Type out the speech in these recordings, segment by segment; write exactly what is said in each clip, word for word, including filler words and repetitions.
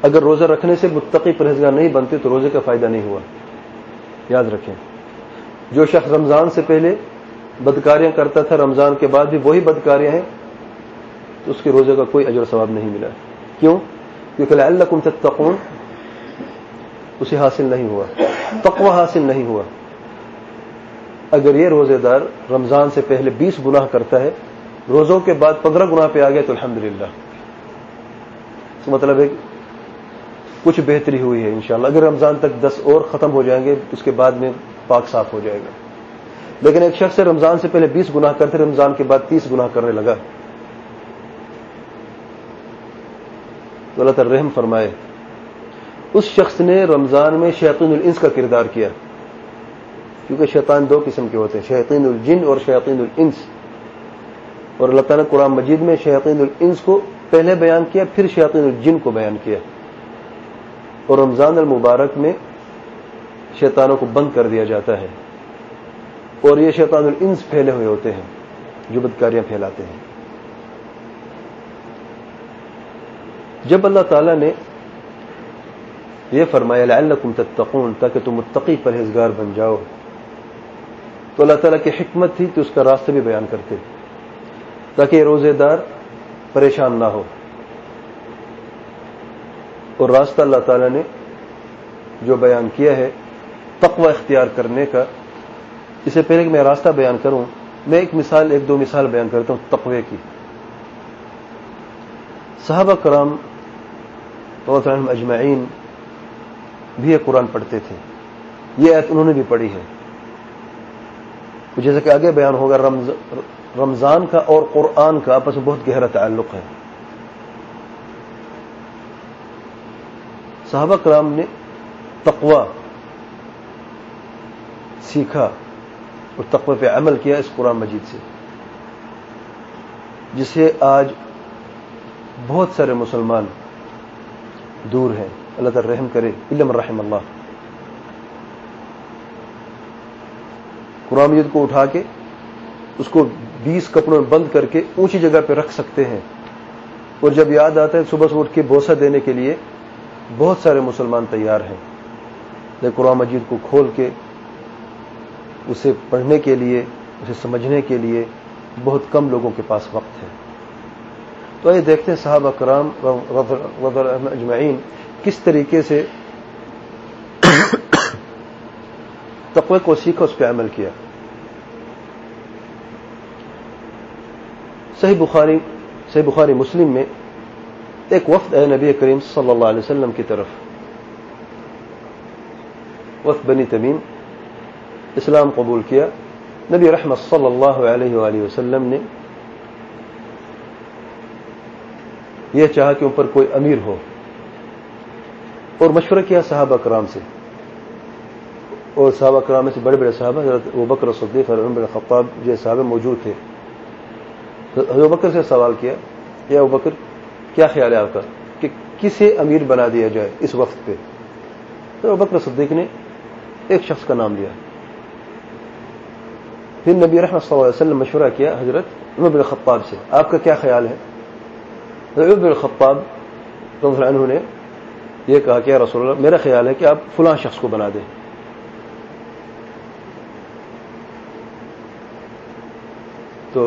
اگر روزہ رکھنے سے متقی پرہیزگار نہیں بنتے تو روزے کا فائدہ نہیں ہوا. یاد رکھیں, جو شخص رمضان سے پہلے بدکاریاں کرتا تھا رمضان کے بعد بھی وہی بدکاریاں ہیں تو اس کے روزے کا کوئی اجر و ثواب نہیں ملا. کیوں؟ کیونکہ لعلکم تتقون اسے حاصل نہیں ہوا, تقوی حاصل نہیں ہوا. اگر یہ روزے دار رمضان سے پہلے بیس گناہ کرتا ہے, روزوں کے بعد پندرہ گناہ پہ آ گیا تو الحمدللہ, اس کا مطلب ہے کچھ بہتری ہوئی ہے انشاءاللہ. اگر رمضان تک دس اور ختم ہو جائیں گے اس کے بعد میں پاک صاف ہو جائے گا. لیکن ایک شخص رمضان سے پہلے بیس گناہ کرتے, رمضان کے بعد تیس گناہ کرنے لگا, تو اللہ تعالی رحم فرمائے. اس شخص نے رمضان میں شیاطین الانس کا کردار کیا, کیونکہ شیطان دو قسم کے ہوتے ہیں, شیاطین الجن اور شیاطین الانس. اور اللہ تعالیٰ نے قرآن مجید میں شیاطین الانس کو پہلے بیان کیا, پھر شیاطین الجن کو بیان کیا. اور رمضان المبارک میں شیطانوں کو بند کر دیا جاتا ہے, اور یہ شیطان الانس پھیلے ہوئے ہوتے ہیں جو بدکاریاں پھیلاتے ہیں. جب اللہ تعالیٰ نے یہ فرمایا لعلکم تتقون, تاکہ تم متقی پرہیزگار بن جاؤ, تو اللہ تعالیٰ کی حکمت تھی تو اس کا راستہ بھی بیان کرتے تاکہ یہ روزے دار پریشان نہ ہو. اور راستہ اللہ تعالیٰ نے جو بیان کیا ہے تقوی اختیار کرنے کا. اس سے پہلے کہ میں راستہ بیان کروں, میں ایک مثال ایک دو مثال بیان کرتا ہوں تقوی کی. صحابہ کرام رضی اللہ عنہم اجمعین بھی یہ قرآن پڑھتے تھے, یہ آیت انہوں نے بھی پڑھی ہے. جیسا کہ آگے بیان ہوگا, رمضان کا اور قرآن کا آپس میں بہت گہرا تعلق ہے. صحابہ کرام نے تقوی سیکھا اور تقوی پہ عمل کیا اس قرآن مجید سے, جسے آج بہت سارے مسلمان دور ہیں. اللہ تعالی رحم کرے, الا من رحم اللہ. قرآن مجید کو اٹھا کے اس کو بیس کپڑوں میں بند کر کے اونچی جگہ پہ رکھ سکتے ہیں, اور جب یاد آتا ہے صبح سے اٹھ کے بوسہ دینے کے لیے بہت سارے مسلمان تیار ہیں. لیکن قرآن مجید کو کھول کے اسے پڑھنے کے لیے, اسے سمجھنے کے لیے بہت کم لوگوں کے پاس وقت ہے. تو آئیے دیکھتے ہیں صحابہ کرام رضی اللہ عنہم اجمعین کس طریقے سے تقوی کو سیکھا, اس پہ عمل کیا. صحیح بخاری صحیح بخاری مسلم میں ایک وفد ہے نبی کریم صلی اللہ علیہ وسلم کی طرف, وفد بنی تمیم, اسلام قبول کیا. نبی رحمت صلی اللہ علیہ وآلہ وسلم نے یہ چاہا کہ اوپر کوئی امیر ہو, اور مشورہ کیا صحابہ کرام سے. اور صحابہ کرام میں سے بڑے بڑے صحابہ حضرت ابوبکر صدیق اور عمر بن خطاب جیسے صحابہ موجود تھے. حضرت ابوبکر سے سوال کیا, یا ابوبکر کیا خیال ہے آپ کا کہ کسے امیر بنا دیا جائے اس وقت پہ؟ تو ابوبکر صدیق نے ایک شخص کا نام لیا. پھر نبی رحمت صلی اللہ علیہ وسلم مشورہ کیا حضرت عمر بن خطاب سے, آپ کا کیا خیال ہے؟ عمر بن خطاب رضی اللہ عنہ نے یہ کہا کہ یا رسول اللہ, میرا خیال ہے کہ آپ فلاں شخص کو بنا دیں. تو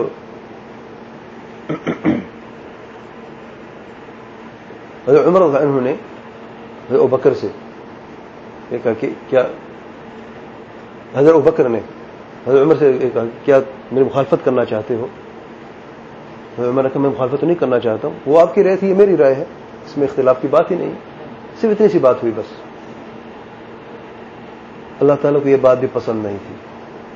حضرت عمر رضی اللہ عنہ نے حضرت ابوبکر سے یہ کہا کہ کیا حضرت ابوبکر نے حضرت عمر سے یہ کہا کیا میری مخالفت کرنا چاہتے ہو؟ حضرت عمر نے کہا میں مخالفت تو نہیں کرنا چاہتا ہوں, وہ آپ کی رائے تھی, یہ میری رائے ہے, اس میں اختلاف کی بات ہی نہیں, صرف اتنی سی بات ہوئی بس. اللہ تعالیٰ کو یہ بات بھی پسند نہیں تھی.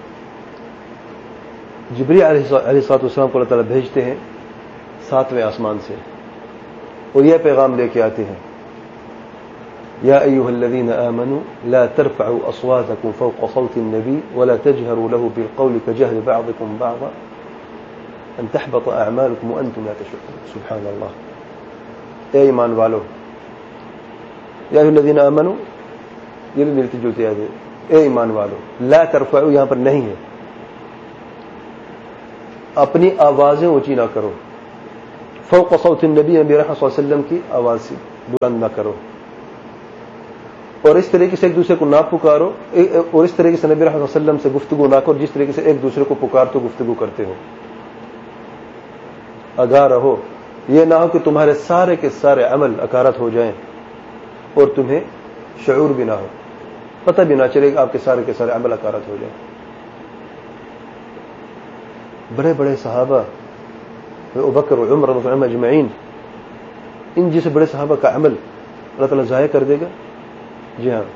جبریل علیہ الصلوۃ والسلام کو اللہ تعالیٰ بھیجتے ہیں ساتویں آسمان سے, اور یہ پیغام لے کے آتے ہیں, یا ایھا الذین آمنوا لا ترفعوا اصواتکم فوق صوت النبی ولا تجهروا له بالقول كجهر بعضکم بعضا ان تحبط اعمالکم وانتم لا تشعرون. سبحان اللہ. اے ایمان والو, یا ایھا الذین آمنوا, یہ بھی ملتی جلتی آیت ہے, اے ایمان والو. لا ترفعوا یہاں پر نہیں ہے, اپنی آوازیں اونچی نہ کرو, فوق صوت النبی نبی رحمت صلی اللہ علیہ وسلم کی آواز سے بلند نہ کرو. اور اس طریقے سے ایک دوسرے کو نہ پکارو اور اس طریقے سے نبی رحمۃ اللہ علیہ وسلم سے گفتگو نہ کرو جس طریقے سے ایک دوسرے کو پکار تو گفتگو کرتے ہو. آگاہ رہو، یہ نہ ہو کہ تمہارے سارے کے سارے عمل اکارت ہو جائیں اور تمہیں شعور بھی نہ ہو، پتہ بھی نہ چلے کہ آپ کے سارے کے سارے عمل اکارت ہو جائیں. بڑے بڑے صحابہ ابوبکر و عمر رضی اللہ عنہم اجمعین، ان جیسے بڑے صحابہ کا عمل اللہ تعالیٰ ضائع کر دے گا؟ جی ہاں.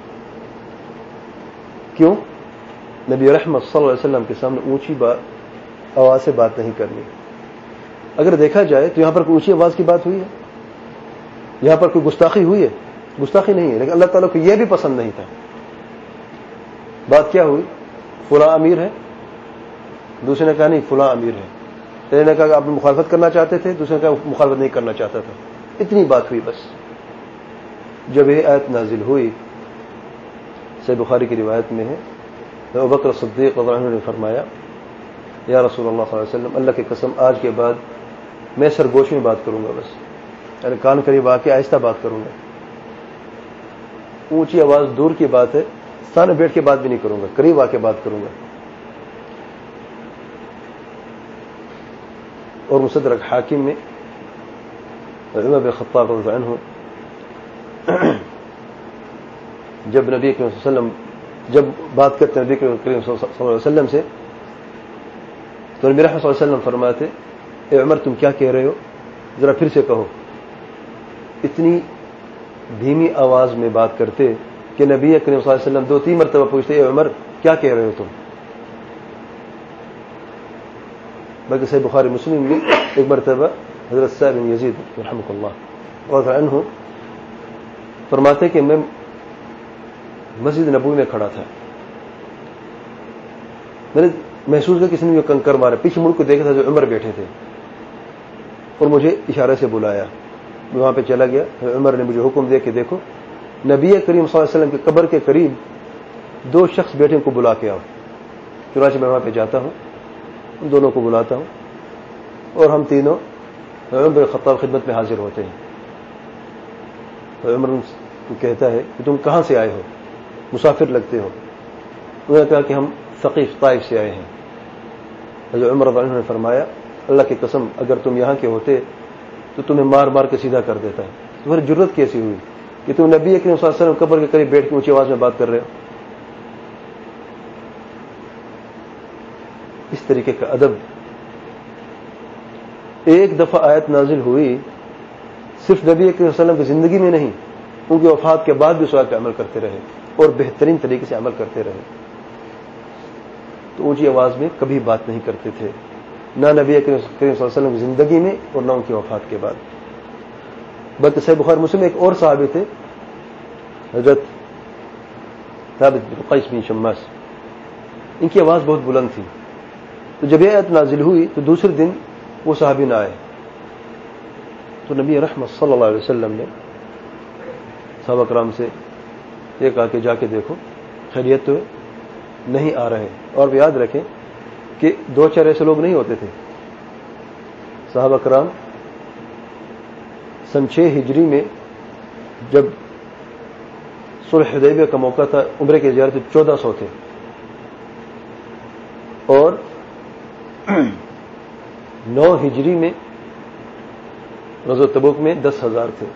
کیوں؟ نبی رحمت صلی اللہ علیہ وسلم کے سامنے اونچی بات آواز سے بات نہیں کرنی. اگر دیکھا جائے تو یہاں پر کوئی اونچی آواز کی بات ہوئی ہے؟ یہاں پر کوئی گستاخی ہوئی ہے؟ گستاخی نہیں ہے، لیکن اللہ تعالیٰ کو یہ بھی پسند نہیں تھا. بات کیا ہوئی؟ فلاں امیر ہے، دوسرے نے کہا نہیں فلاں امیر ہے. پہلے نے کہا کہ آپ مخالفت کرنا چاہتے تھے، دوسرے نے کہا مخالفت نہیں کرنا چاہتا تھا. اتنی بات ہوئی بس. جب یہ آیت نازل ہوئی، صحیح بخاری کی روایت میں ہے، ابوبکر صدیق رضی اللہ عنہ نے فرمایا یا رسول اللہ صلی اللہ علیہ وسلم، اللہ کی قسم آج کے بعد میں سرگوش میں بات کروں گا، بس یعنی کان قریب آ کے آہستہ بات کروں گا. اونچی آواز دور کی بات ہے، سامنے بیٹھ کے بات بھی نہیں کروں گا، قریب آ کے بات کروں گا. اور مصدرک حاکم میں عمر بن خطاب رضی اللہ عنہ جب نبی کریم صلی اللہ علیہ وسلم جب بات کرتے نبی کریم صلی اللہ علیہ وسلم سے تو نبی رحمۃ صلی اللہ علیہ وسلم فرماتے اے عمر تم کیا کہہ رہے ہو، ذرا پھر سے کہو. اتنی دھیمی آواز میں بات کرتے کہ نبی کریم صلی اللہ علیہ وسلم دو تین مرتبہ پوچھتے اے عمر کیا کہہ رہے ہو تم. بلکہ صحیح بخاری مسلم میں ایک مرتبہ حضرت صاحب بن یزید رحمہ اللہ رضی اللہ عنہ فرماتے کہ میں مسجد نبوی میں کھڑا تھا، میں نے محسوس کیا کسی نے کنکر مارا، پیچھے مڑ کو دیکھا تھا جو عمر بیٹھے تھے اور مجھے اشارے سے بلایا. میں وہاں پہ چلا گیا، عمر نے مجھے حکم دیا کہ دیکھو نبی کریم صلی اللہ علیہ وسلم کی قبر کے قریب دو شخص بیٹھے ان کو بلا کے آؤ. چنانچہ میں وہاں پہ جاتا ہوں، ان دونوں کو بلاتا ہوں اور ہم تینوں عمر بن خطاب خدمت میں حاضر ہوتے ہیں. تو عمر کو کہتا ہے کہ تم کہاں سے آئے ہو، مسافر لگتے ہو. انہوں نے کہا کہ ہم ثقیف طائف سے آئے ہیں. حضرت عمر رضی اللہ عنہ نے فرمایا اللہ کی قسم اگر تم یہاں کے ہوتے تو تمہیں مار مار کے سیدھا کر دیتا ہے. تمہاری جرت کیسی ہوئی کہ تم نبی کریم صلی اللہ علیہ وسلم قبر کے قریب بیٹھ کے اونچی آواز میں بات کر رہے ہو. اس طریقے کا ادب. ایک دفعہ آیت نازل ہوئی صرف نبی کریم صلی اللہ علیہ وسلم کی زندگی میں نہیں، ان کی وفات کے بعد بھی اس پہ عمل کرتے رہے اور بہترین طریقے سے عمل کرتے رہے. تو اونچی آواز میں کبھی بات نہیں کرتے تھے، نہ نبی کریم صلی اللہ علیہ وسلم کی زندگی میں اور نہ ان کی وفات کے بعد. بلکہ صحیح بخاری مسلم ایک اور صحابی تھے حضرت ثابت بن قیس بن شماس، ان کی آواز بہت بلند تھی. تو جب یہ آیت نازل ہوئی تو دوسرے دن وہ صحابی نہ آئے. تو نبی رحمت صلی اللہ علیہ وسلم نے صحابہ کرام سے یہ کہا کہ جا کے دیکھو خیریت تو نہیں آ رہے. اور بھی یاد رکھیں کہ دو چار ایسے لوگ نہیں ہوتے تھے. صحابہ کرام سن چھ ہجری میں جب صلح حدیبیہ کا موقع تھا، عمرے کی زیارت چودہ سو تھے اور نو ہجری میں غزوہ تبوک میں دس ہزار تھے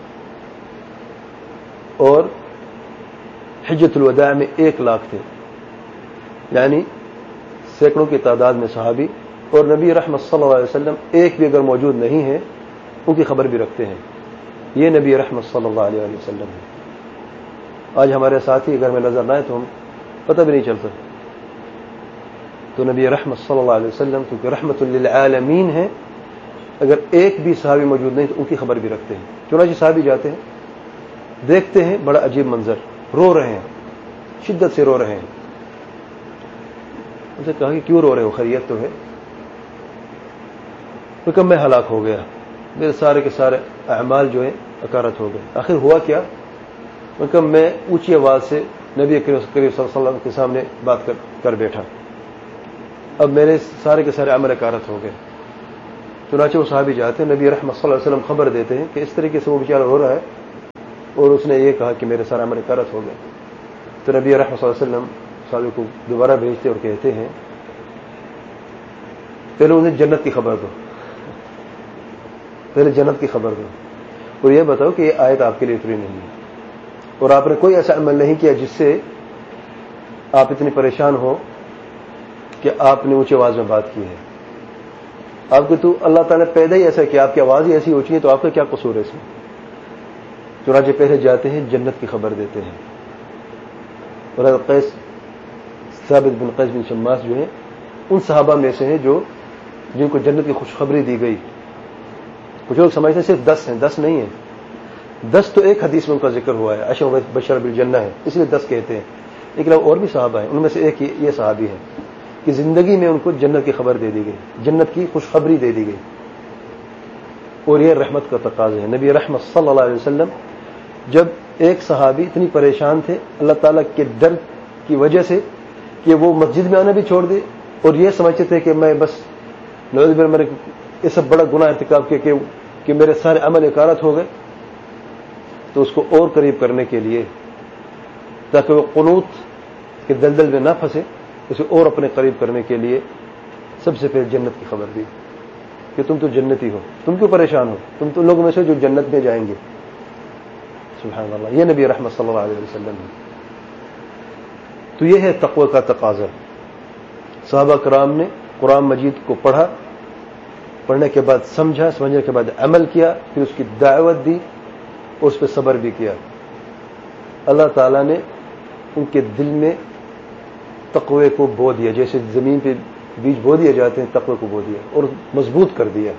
اور حجۃ الوداع میں ایک لاکھ تھے. یعنی سینکڑوں کی تعداد میں صحابی اور نبی رحمت صلی اللہ علیہ وسلم ایک بھی اگر موجود نہیں ہے ان کی خبر بھی رکھتے ہیں. یہ نبی رحمت صلی اللہ علیہ وسلم ہے. آج ہمارے ساتھی اگر میں نظر نہ آئے تو ہم پتہ بھی نہیں چلتا. تو نبی رحمت صلی اللہ علیہ وسلم کیونکہ رحمت للعالمین ہے، اگر ایک بھی صحابی موجود نہیں تو ان کی خبر بھی رکھتے ہیں. چنانچہ صحابی جاتے ہیں، دیکھتے ہیں بڑا عجیب منظر، رو رہے ہیں، شدت سے رو رہے ہیں. ان سے کہا کہ کیوں رو رہے ہو، خیریت تو ہے؟ تو کب میں ہلاک ہو گیا، میرے سارے کے سارے اعمال جو ہیں اکارت ہو گئے. آخر ہوا کیا؟ کب میں اونچی آواز سے نبی کریم صلی اللہ علیہ وسلم کے سامنے بات کر کر بیٹھا، اب میرے سارے کے سارے عمل اکارت ہو گئے. چنانچہ وہ صحابی جاتے ہیں، نبی رحمت صلی اللہ علیہ وسلم خبر دیتے ہیں کہ اس طریقے سے وہ بیچارہ ہو رہا ہے اور اس نے یہ کہا کہ میرے سارے عمل کرت ہو گئے، تو نبی رحمت صلی اللہ علیہ وسلم صحابی کو دوبارہ بھیجتے اور کہتے ہیں پہلے انہیں جنت کی خبر دو، پہلے جنت کی خبر دو، اور یہ بتاؤ کہ یہ آیت آپ کے لیے اتری نہیں ہے، اور آپ نے کوئی ایسا عمل نہیں کیا جس سے آپ اتنی پریشان ہو کہ آپ نے اونچی آواز میں بات کی ہے. آپ کو تو اللہ تعالیٰ نے پیدا ہی ایسا کہ آپ کی آواز ہی ایسی اونچی ہے، تو آپ کا کیا قصور ہے اس میں؟ چنانچہ پہلے جاتے ہیں جنت کی خبر دیتے ہیں. اور قیس ثابت بن قیس بن شماس جو ہیں ان صحابہ میں سے ہیں جو جن کو جنت کی خوشخبری دی گئی. کچھ لوگ سمجھتے ہیں صرف دس ہیں، دس نہیں ہیں. دس تو ایک حدیث میں ان کا ذکر ہوا ہے، عشر بشر بالجنہ ہے، اس لیے دس کہتے ہیں. لیکن اور بھی صحابہ ہیں، ان میں سے ایک یہ صحابی ہے کہ زندگی میں ان کو جنت کی خبر دے دی گئی، جنت کی خوشخبری دے دی گئی. اور یہ رحمت کا تقاضا ہے. نبی رحمت صلی اللہ علیہ وسلم جب ایک صحابی اتنی پریشان تھے اللہ تعالیٰ کے ڈر کی وجہ سے کہ وہ مسجد میں آنا بھی چھوڑ دے، اور یہ سمجھتے تھے کہ میں بس نعوذ باللہ میں یہ سب بڑا گناہ ارتکاب کیا کہ, کہ میرے سارے عمل اکارت ہو گئے، تو اس کو اور قریب کرنے کے لیے تاکہ وہ قنوت کے دلدل میں نہ پھنسے، اسے اور اپنے قریب کرنے کے لیے سب سے پہلے جنت کی خبر دی کہ تم تو جنتی ہو، تم کیوں پریشان ہو، تم تو لوگوں میں سے جو جنت میں جائیں گے. سبحان اللہ، یہ نبی رحمت صلی اللہ علیہ وسلم ہے. تو یہ ہے تقوی کا تقاضا. صحابہ کرام نے قرآن مجید کو پڑھا، پڑھنے کے بعد سمجھا، سمجھنے کے بعد عمل کیا، پھر اس کی دعوت دی اور اس پہ صبر بھی کیا. اللہ تعالیٰ نے ان کے دل میں تقوی کو بو دیا، جیسے زمین پہ بیج بو دیے جاتے ہیں، تقوی کو بو دیا اور مضبوط کر دیا.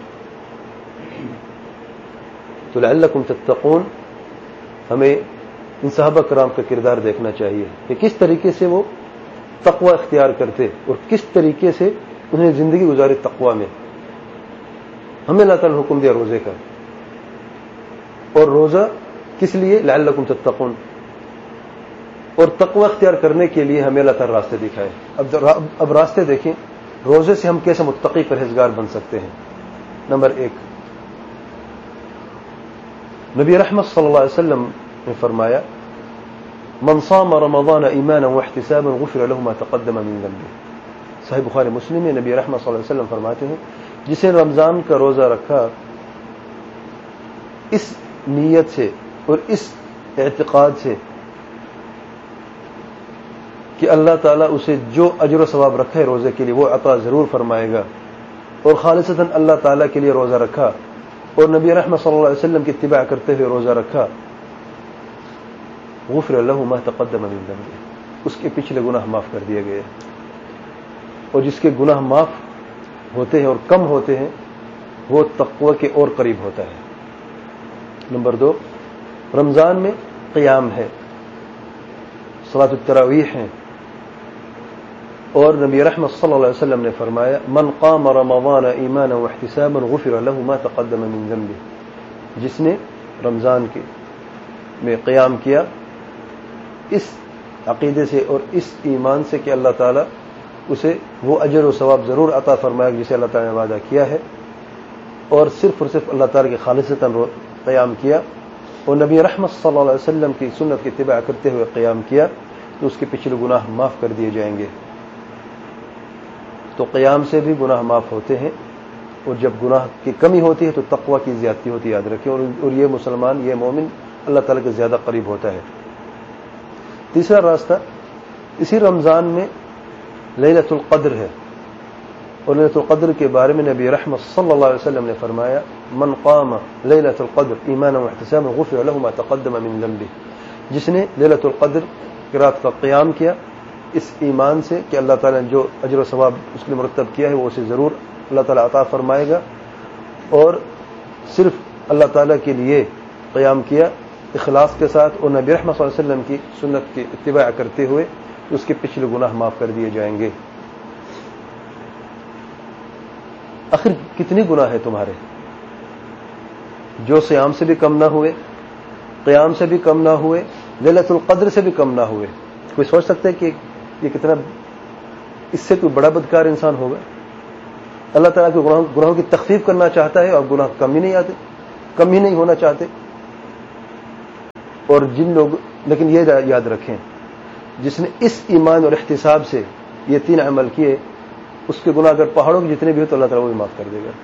تو لعلکم تتقون، ہمیں ان صحابہ کرام کا کردار دیکھنا چاہیے کہ کس طریقے سے وہ تقوی اختیار کرتے اور کس طریقے سے انہیں زندگی گزاری تقوی میں. ہمیں اللہ تعالیٰ نے حکم دیا روزے کا، اور روزہ کس لیے؟ لعلکم تتقون. اور تقوی اختیار کرنے کے لیے ہمیں اللہ تعالیٰ راستے دکھائے. اب اب راستے دیکھیں، روزے سے ہم کیسے متقی پرہیزگار بن سکتے ہیں. نمبر ایک، نبی رحمت صلی اللہ علیہ وسلم نے فرمایا من صام رمضان ایمانا واحتسابا غفر له ما تقدم من ذنبه. صحیح بخاری مسلم میں نبی رحمت صلی اللہ علیہ وسلم فرماتے ہیں جسے رمضان کا روزہ رکھا اس نیت سے اور اس اعتقاد سے کہ اللہ تعالیٰ اسے جو اجر و ثواب رکھا ہے روزے کے لیے وہ عطا ضرور فرمائے گا، اور خالصتاً اللہ تعالیٰ کے لیے روزہ رکھا اور نبی رحمت صلی اللہ علیہ وسلم کی اتباع کرتے ہوئے روزہ رکھا، غفر له ما تقدم من ذنبه، اس کے پچھلے گناہ معاف کر دیے گئے. اور جس کے گناہ معاف ہوتے ہیں اور کم ہوتے ہیں وہ تقوی کے اور قریب ہوتا ہے. نمبر دو، رمضان میں قیام ہے، صلاۃ التراویح ہے، اور نبی رحمت صلی اللہ علیہ وسلم نے فرمایا من قام رمضان ایمانا واحتسابا غفر له ما تقدم من ذنبه. جس نے رمضان کے میں قیام کیا اس عقیدے سے اور اس ایمان سے کہ اللہ تعالیٰ اسے وہ اجر و ثواب ضرور عطا فرمائے جسے اللہ تعالیٰ نے وعدہ کیا ہے، اور صرف اور صرف اللہ تعالیٰ کے خالصتاً قیام کیا اور نبی رحمت صلی اللہ علیہ وسلم کی سنت کی اتباع کرتے ہوئے قیام کیا، تو اس کے پچھلے گناہ معاف کر دیے جائیں گے. تو قیام سے بھی گناہ معاف ہوتے ہیں، اور جب گناہ کی کمی ہوتی ہے تو تقوی کی زیادتی ہوتی ہے، یاد رکھیں. اور یہ مسلمان، یہ مومن اللہ تعالیٰ کے زیادہ قریب ہوتا ہے. تیسرا راستہ، اسی رمضان میں لیلۃ القدر ہے، اور لیلۃ القدر کے بارے میں نبی رحمت صلی اللہ علیہ وسلم نے فرمایا من قام لیلۃ القدر ایمانا واحتسابا غفر له ما تقدم من ذنبه. جس نے لیلۃ القدر کی رات کا قیام کیا اس ایمان سے کہ اللہ تعالیٰ نے جو اجر و ثواب اس کے مرتب کیا ہے وہ اسے ضرور اللہ تعالیٰ عطا فرمائے گا، اور صرف اللہ تعالیٰ کے لیے قیام کیا اخلاص کے ساتھ اور نبی رحمت صلی اللہ علیہ وسلم کی سنت کی اتباع کرتے ہوئے، تو اس کے پچھلے گناہ معاف کر دیے جائیں گے. آخر کتنی گناہ ہے تمہارے جو سیام سے بھی کم نہ ہوئے، قیام سے بھی کم نہ ہوئے، لیلۃ القدر سے بھی کم نہ ہوئے. کوئی سوچ سکتا ہے کہ یہ کتنا، اس سے کوئی بڑا بدکار انسان ہوگا؟ اللہ تعالیٰ کے گناہوں گناہوں کی تخفیف کرنا چاہتا ہے اور گناہ کم ہی نہیں آتے، کم ہی نہیں ہونا چاہتے. اور جن لوگ لیکن یہ یاد رکھیں جس نے اس ایمان اور احتساب سے یہ تین عمل کیے اس کے گناہ اگر پہاڑوں کے جتنے بھی ہو تو اللہ تعالیٰ وہ بھی معاف کر دے گا.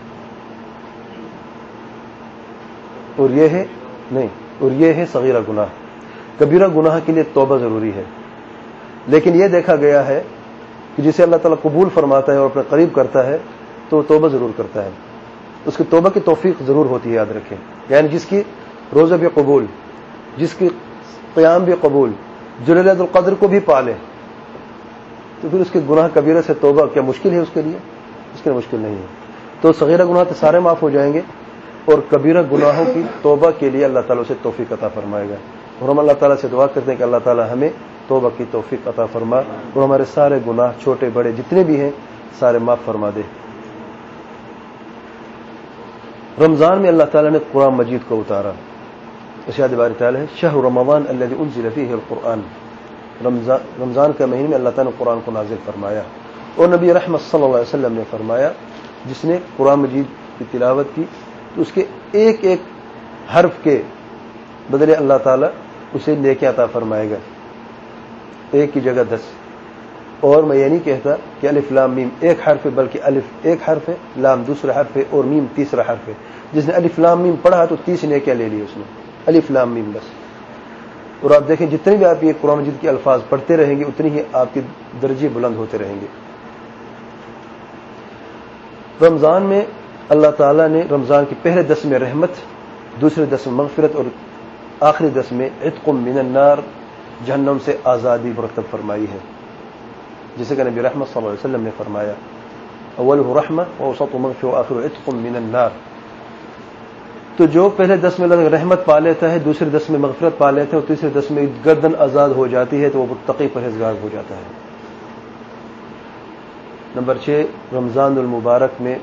اور یہ ہے نہیں اور یہ ہے صغیرہ گناہ. کبیرہ گناہ کے لیے توبہ ضروری ہے، لیکن یہ دیکھا گیا ہے کہ جسے اللہ تعالیٰ قبول فرماتا ہے اور اپنے قریب کرتا ہے تو وہ توبہ ضرور کرتا ہے. اس کی توبہ کی توفیق ضرور ہوتی ہے، یاد رکھیں. یعنی جس کی روزہ بھی قبول، جس کی قیام بھی قبول، جو لیلۃ القدر کو بھی پالے، تو پھر اس کے گناہ کبیرہ سے توبہ کیا مشکل ہے اس کے لیے؟ اس کے لیے مشکل نہیں ہے. تو صغیرہ گناہ تو سارے معاف ہو جائیں گے، اور کبیرہ گناہوں کی توبہ کے لیے اللہ تعالیٰ سے توفیق عطا فرمائے گا. اور ہم اللہ تعالیٰ سے دعا کرتے ہیں کہ اللہ تعالیٰ ہمیں توبہ کی توفیق عطا فرما اور ہمارے سارے گناہ چھوٹے بڑے جتنے بھی ہیں سارے معاف فرما دے. رمضان میں اللہ تعالیٰ نے قرآن مجید کو اتارا. ارشاد باری تعالیٰ ہے شہر رمضان الذی انزل فیہ القرآن. رمضان رمضان کے مہینے میں اللہ تعالیٰ نے قرآن کو نازل فرمایا. اور نبی رحمت صلی اللہ علیہ وسلم نے فرمایا جس نے قرآن مجید کی تلاوت کی تو اس کے ایک ایک حرف کے بدلے اللہ تعالیٰ اسے نیکی عطا فرمائے گا، ایک کی جگہ دس. اور میں یہ نہیں کہتا کہ الف لام میم ایک حرف ہے، بلکہ الف ایک حرف ہے، لام دوسرا حرف ہے اور میم تیسرا حرف ہے. جس نے الف لام میم پڑھا تو تیس نیکیاں لے لی اس نے، الف لام میم بس. اور آپ دیکھیں جتنے بھی آپ یہ قرآن مجید کے الفاظ پڑھتے رہیں گے اتنی ہی آپ کے درجے بلند ہوتے رہیں گے. رمضان میں اللہ تعالیٰ نے رمضان کے پہلے دس میں رحمت، دوسرے دس میں مغفرت اور آخری دس میں عتق من النار، جہنم سے آزادی مرتب فرمائی ہے. جیسے کہ نبی رحمت صلی اللہ علیہ وسلم نے فرمایا اولہ رحمہ واوسط مغفرۃ وآخر عتق من النار. تو جو پہلے دس میں رحمت پا لیتا ہے، دوسرے دس میں مغفرت پا لیتا ہے اور تیسرے دس میں گردن آزاد ہو جاتی ہے تو وہ متقی پرہیزگار ہو جاتا ہے. نمبر چھ، رمضان المبارک میں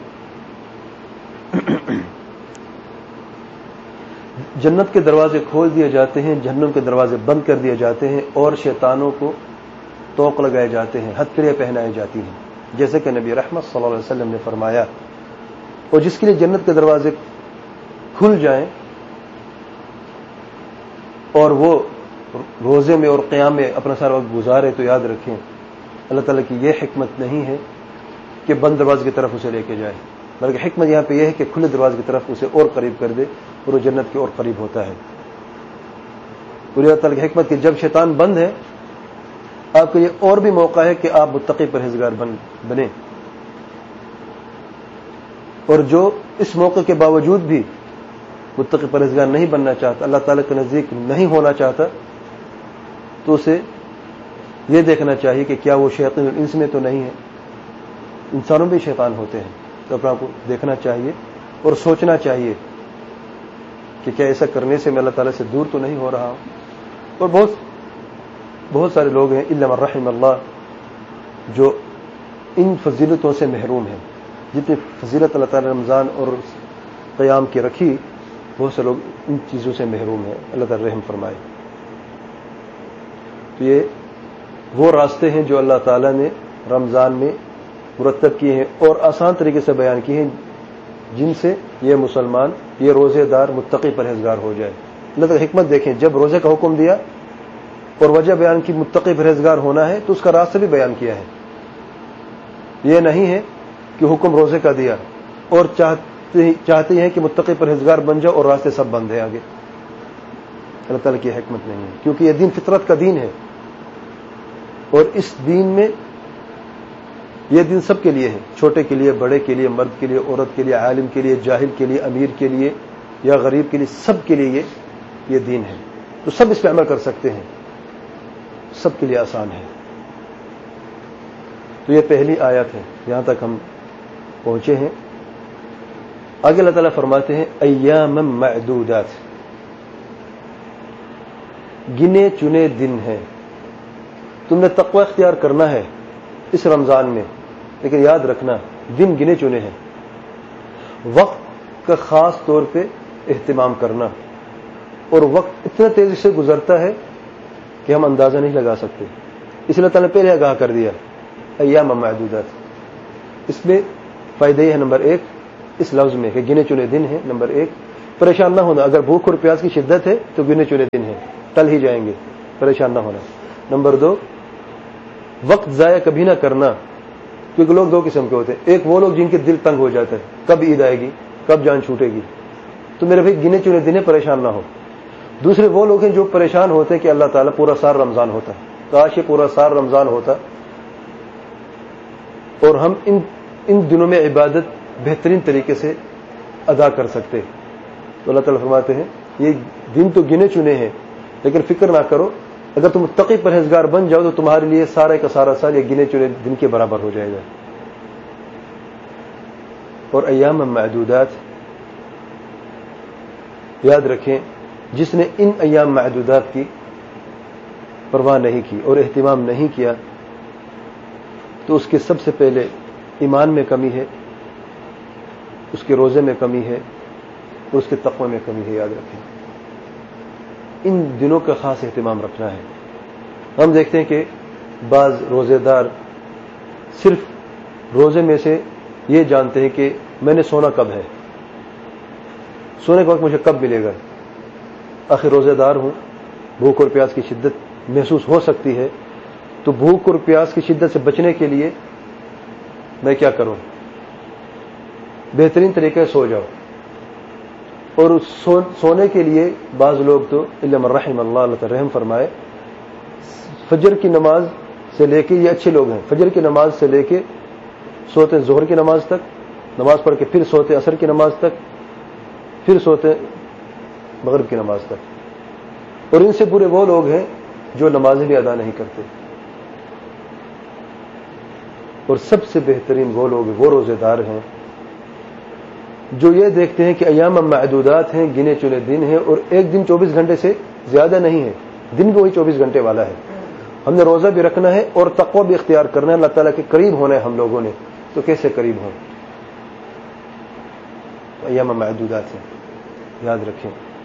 جنت کے دروازے کھول دیے جاتے ہیں، جہنم کے دروازے بند کر دیے جاتے ہیں اور شیطانوں کو توق لگائے جاتے ہیں، ہتھکڑیاں پہنائی جاتی ہیں، جیسے کہ نبی رحمت صلی اللہ علیہ وسلم نے فرمایا. اور جس کے لیے جنت کے دروازے کھل جائیں اور وہ روزے میں اور قیام میں اپنا سارا وقت گزارے تو یاد رکھیں اللہ تعالیٰ کی یہ حکمت نہیں ہے کہ بند دروازے کی طرف اسے لے کے جائے، بلکہ حکمت یہاں پہ یہ ہے کہ کھلے دروازے کی طرف اسے اور قریب کر دے اور وہ جنت کے اور قریب ہوتا ہے. پوری اللہ تعالیٰ کی حکمت کہ جب شیطان بند ہے آپ کے لیے اور بھی موقع ہے کہ آپ متقی پرہیزگار بن بنیں. اور جو اس موقع کے باوجود بھی متقی پرہیزگار نہیں بننا چاہتا، اللہ تعالیٰ کے نزدیک نہیں ہونا چاہتا، تو اسے یہ دیکھنا چاہیے کہ کیا وہ شیاطین الانس میں تو نہیں ہے. انسانوں بھی شیطان ہوتے ہیں، تو اپنا کو دیکھنا چاہیے اور سوچنا چاہیے کہ کیا ایسا کرنے سے میں اللہ تعالیٰ سے دور تو نہیں ہو رہا ہوں. اور بہت بہت سارے لوگ ہیں الا من رحم اللہ جو ان فضیلتوں سے محروم ہیں. جتنی فضیلت اللہ تعالیٰ نے رمضان اور قیام کی رکھی، بہت سے لوگ ان چیزوں سے محروم ہیں. اللہ تعالیٰ رحم فرمائے. تو یہ وہ راستے ہیں جو اللہ تعالیٰ نے رمضان میں مرتب کیے ہیں اور آسان طریقے سے بیان کیے ہیں، جن سے یہ مسلمان، یہ روزے دار متقی پرہیزگار ہو جائے. اللہ تعالیٰ حکمت دیکھیں، جب روزے کا حکم دیا اور وجہ بیان کی متقی پرہیزگار ہونا ہے تو اس کا راستہ بھی بیان کیا ہے. یہ نہیں ہے کہ حکم روزے کا دیا اور چاہتے چاہتے ہیں کہ متقی پرہیزگار بن جاؤ اور راستے سب بند ہیں آگے. اللہ تعالیٰ کی حکمت نہیں ہے، کیونکہ یہ دین فطرت کا دین ہے اور اس دین میں یہ دین سب کے لیے ہے، چھوٹے کے لیے، بڑے کے لیے، مرد کے لیے، عورت کے لیے، عالم کے لیے، جاہل کے لیے، امیر کے لیے یا غریب کے لیے، سب کے لیے یہ یہ دین ہے. تو سب اس پہ عمل کر سکتے ہیں، سب کے لیے آسان ہے. تو یہ پہلی آیت ہے، یہاں تک ہم پہنچے ہیں. آگے اللہ تعالیٰ فرماتے ہیں ایام معدودات، گنے چنے دن ہیں. تم نے تقوی اختیار کرنا ہے اس رمضان میں، لیکن یاد رکھنا دن گنے چنے ہیں. وقت کا خاص طور پہ اہتمام کرنا، اور وقت اتنا تیزی سے گزرتا ہے کہ ہم اندازہ نہیں لگا سکتے. اس لیے تعالیٰ نے پہلے آگاہ کر دیا ایام معدودات. اس میں فائدہ یہ ہے نمبر ایک اس لفظ میں کہ گنے چنے دن ہیں، نمبر ایک. پریشان نہ ہونا. اگر بھوک اور پیاس کی شدت ہے تو گنے چنے دن ہیں, ٹل ہی جائیں گے, پریشان نہ ہونا. نمبر دو, وقت ضائع کبھی نہ کرنا, کیونکہ لوگ دو قسم کے ہوتے ہیں. ایک وہ لوگ جن کے دل تنگ ہو جاتا ہے, کب عید آئے گی, کب جان چھوٹے گی, تو میرے بھائی گنے چنے دن پریشان نہ ہو. دوسرے وہ لوگ ہیں جو پریشان ہوتے ہیں کہ اللہ تعالیٰ پورا سال رمضان ہوتا ہے, کاش یہ پورا سال رمضان ہوتا اور ہم ان ان دنوں میں عبادت بہترین طریقے سے ادا کر سکتے. تو اللہ تعالیٰ فرماتے ہیں یہ دن تو گنے چنے ہیں, لیکن فکر نہ کرو, اگر تم متقی پرہیزگار بن جاؤ تو تمہارے لیے سارے کا سارا سال یہ گنے چنے دن کے برابر ہو جائے گا. اور ایام معدودات, یاد رکھیں جس نے ان ایام معدودات کی پرواہ نہیں کی اور اہتمام نہیں کیا تو اس کے سب سے پہلے ایمان میں کمی ہے, اس کے روزے میں کمی ہے, اور اس کے تقوی میں کمی ہے. یاد رکھیں ان دنوں کا خاص اہتمام رکھنا ہے. ہم دیکھتے ہیں کہ بعض روزے دار صرف روزے میں سے یہ جانتے ہیں کہ میں نے سونا کب ہے, سونے کا وقت مجھے کب ملے گا. آخر روزے دار ہوں, بھوک اور پیاس کی شدت محسوس ہو سکتی ہے, تو بھوک اور پیاس کی شدت سے بچنے کے لیے میں کیا کروں؟ بہترین طریقے سے سو جاؤ. اور سو, سونے کے لیے بعض لوگ تو الا من رحم اللہ, اللہ تعالی رحم فرمائے, فجر کی نماز سے لے کے, یہ اچھے لوگ ہیں, فجر کی نماز سے لے کے سوتے ظہر کی نماز تک, نماز پڑھ کے پھر سوتے عصر کی نماز تک, پھر سوتے مغرب کی نماز تک. اور ان سے برے وہ لوگ ہیں جو نمازیں بھی ادا نہیں کرتے. اور سب سے بہترین وہ لوگ وہ روزے دار ہیں جو یہ دیکھتے ہیں کہ ایام معدودات ہیں, گنے چنے دن ہیں, اور ایک دن چوبیس گھنٹے سے زیادہ نہیں ہے, دن بھی وہی چوبیس گھنٹے والا ہے. ہم نے روزہ بھی رکھنا ہے اور تقوی بھی اختیار کرنا ہے, اللہ تعالیٰ کے قریب ہونا ہے ہم لوگوں نے. تو کیسے قریب ہوں؟ ایام معدودات ہیں, یاد رکھیں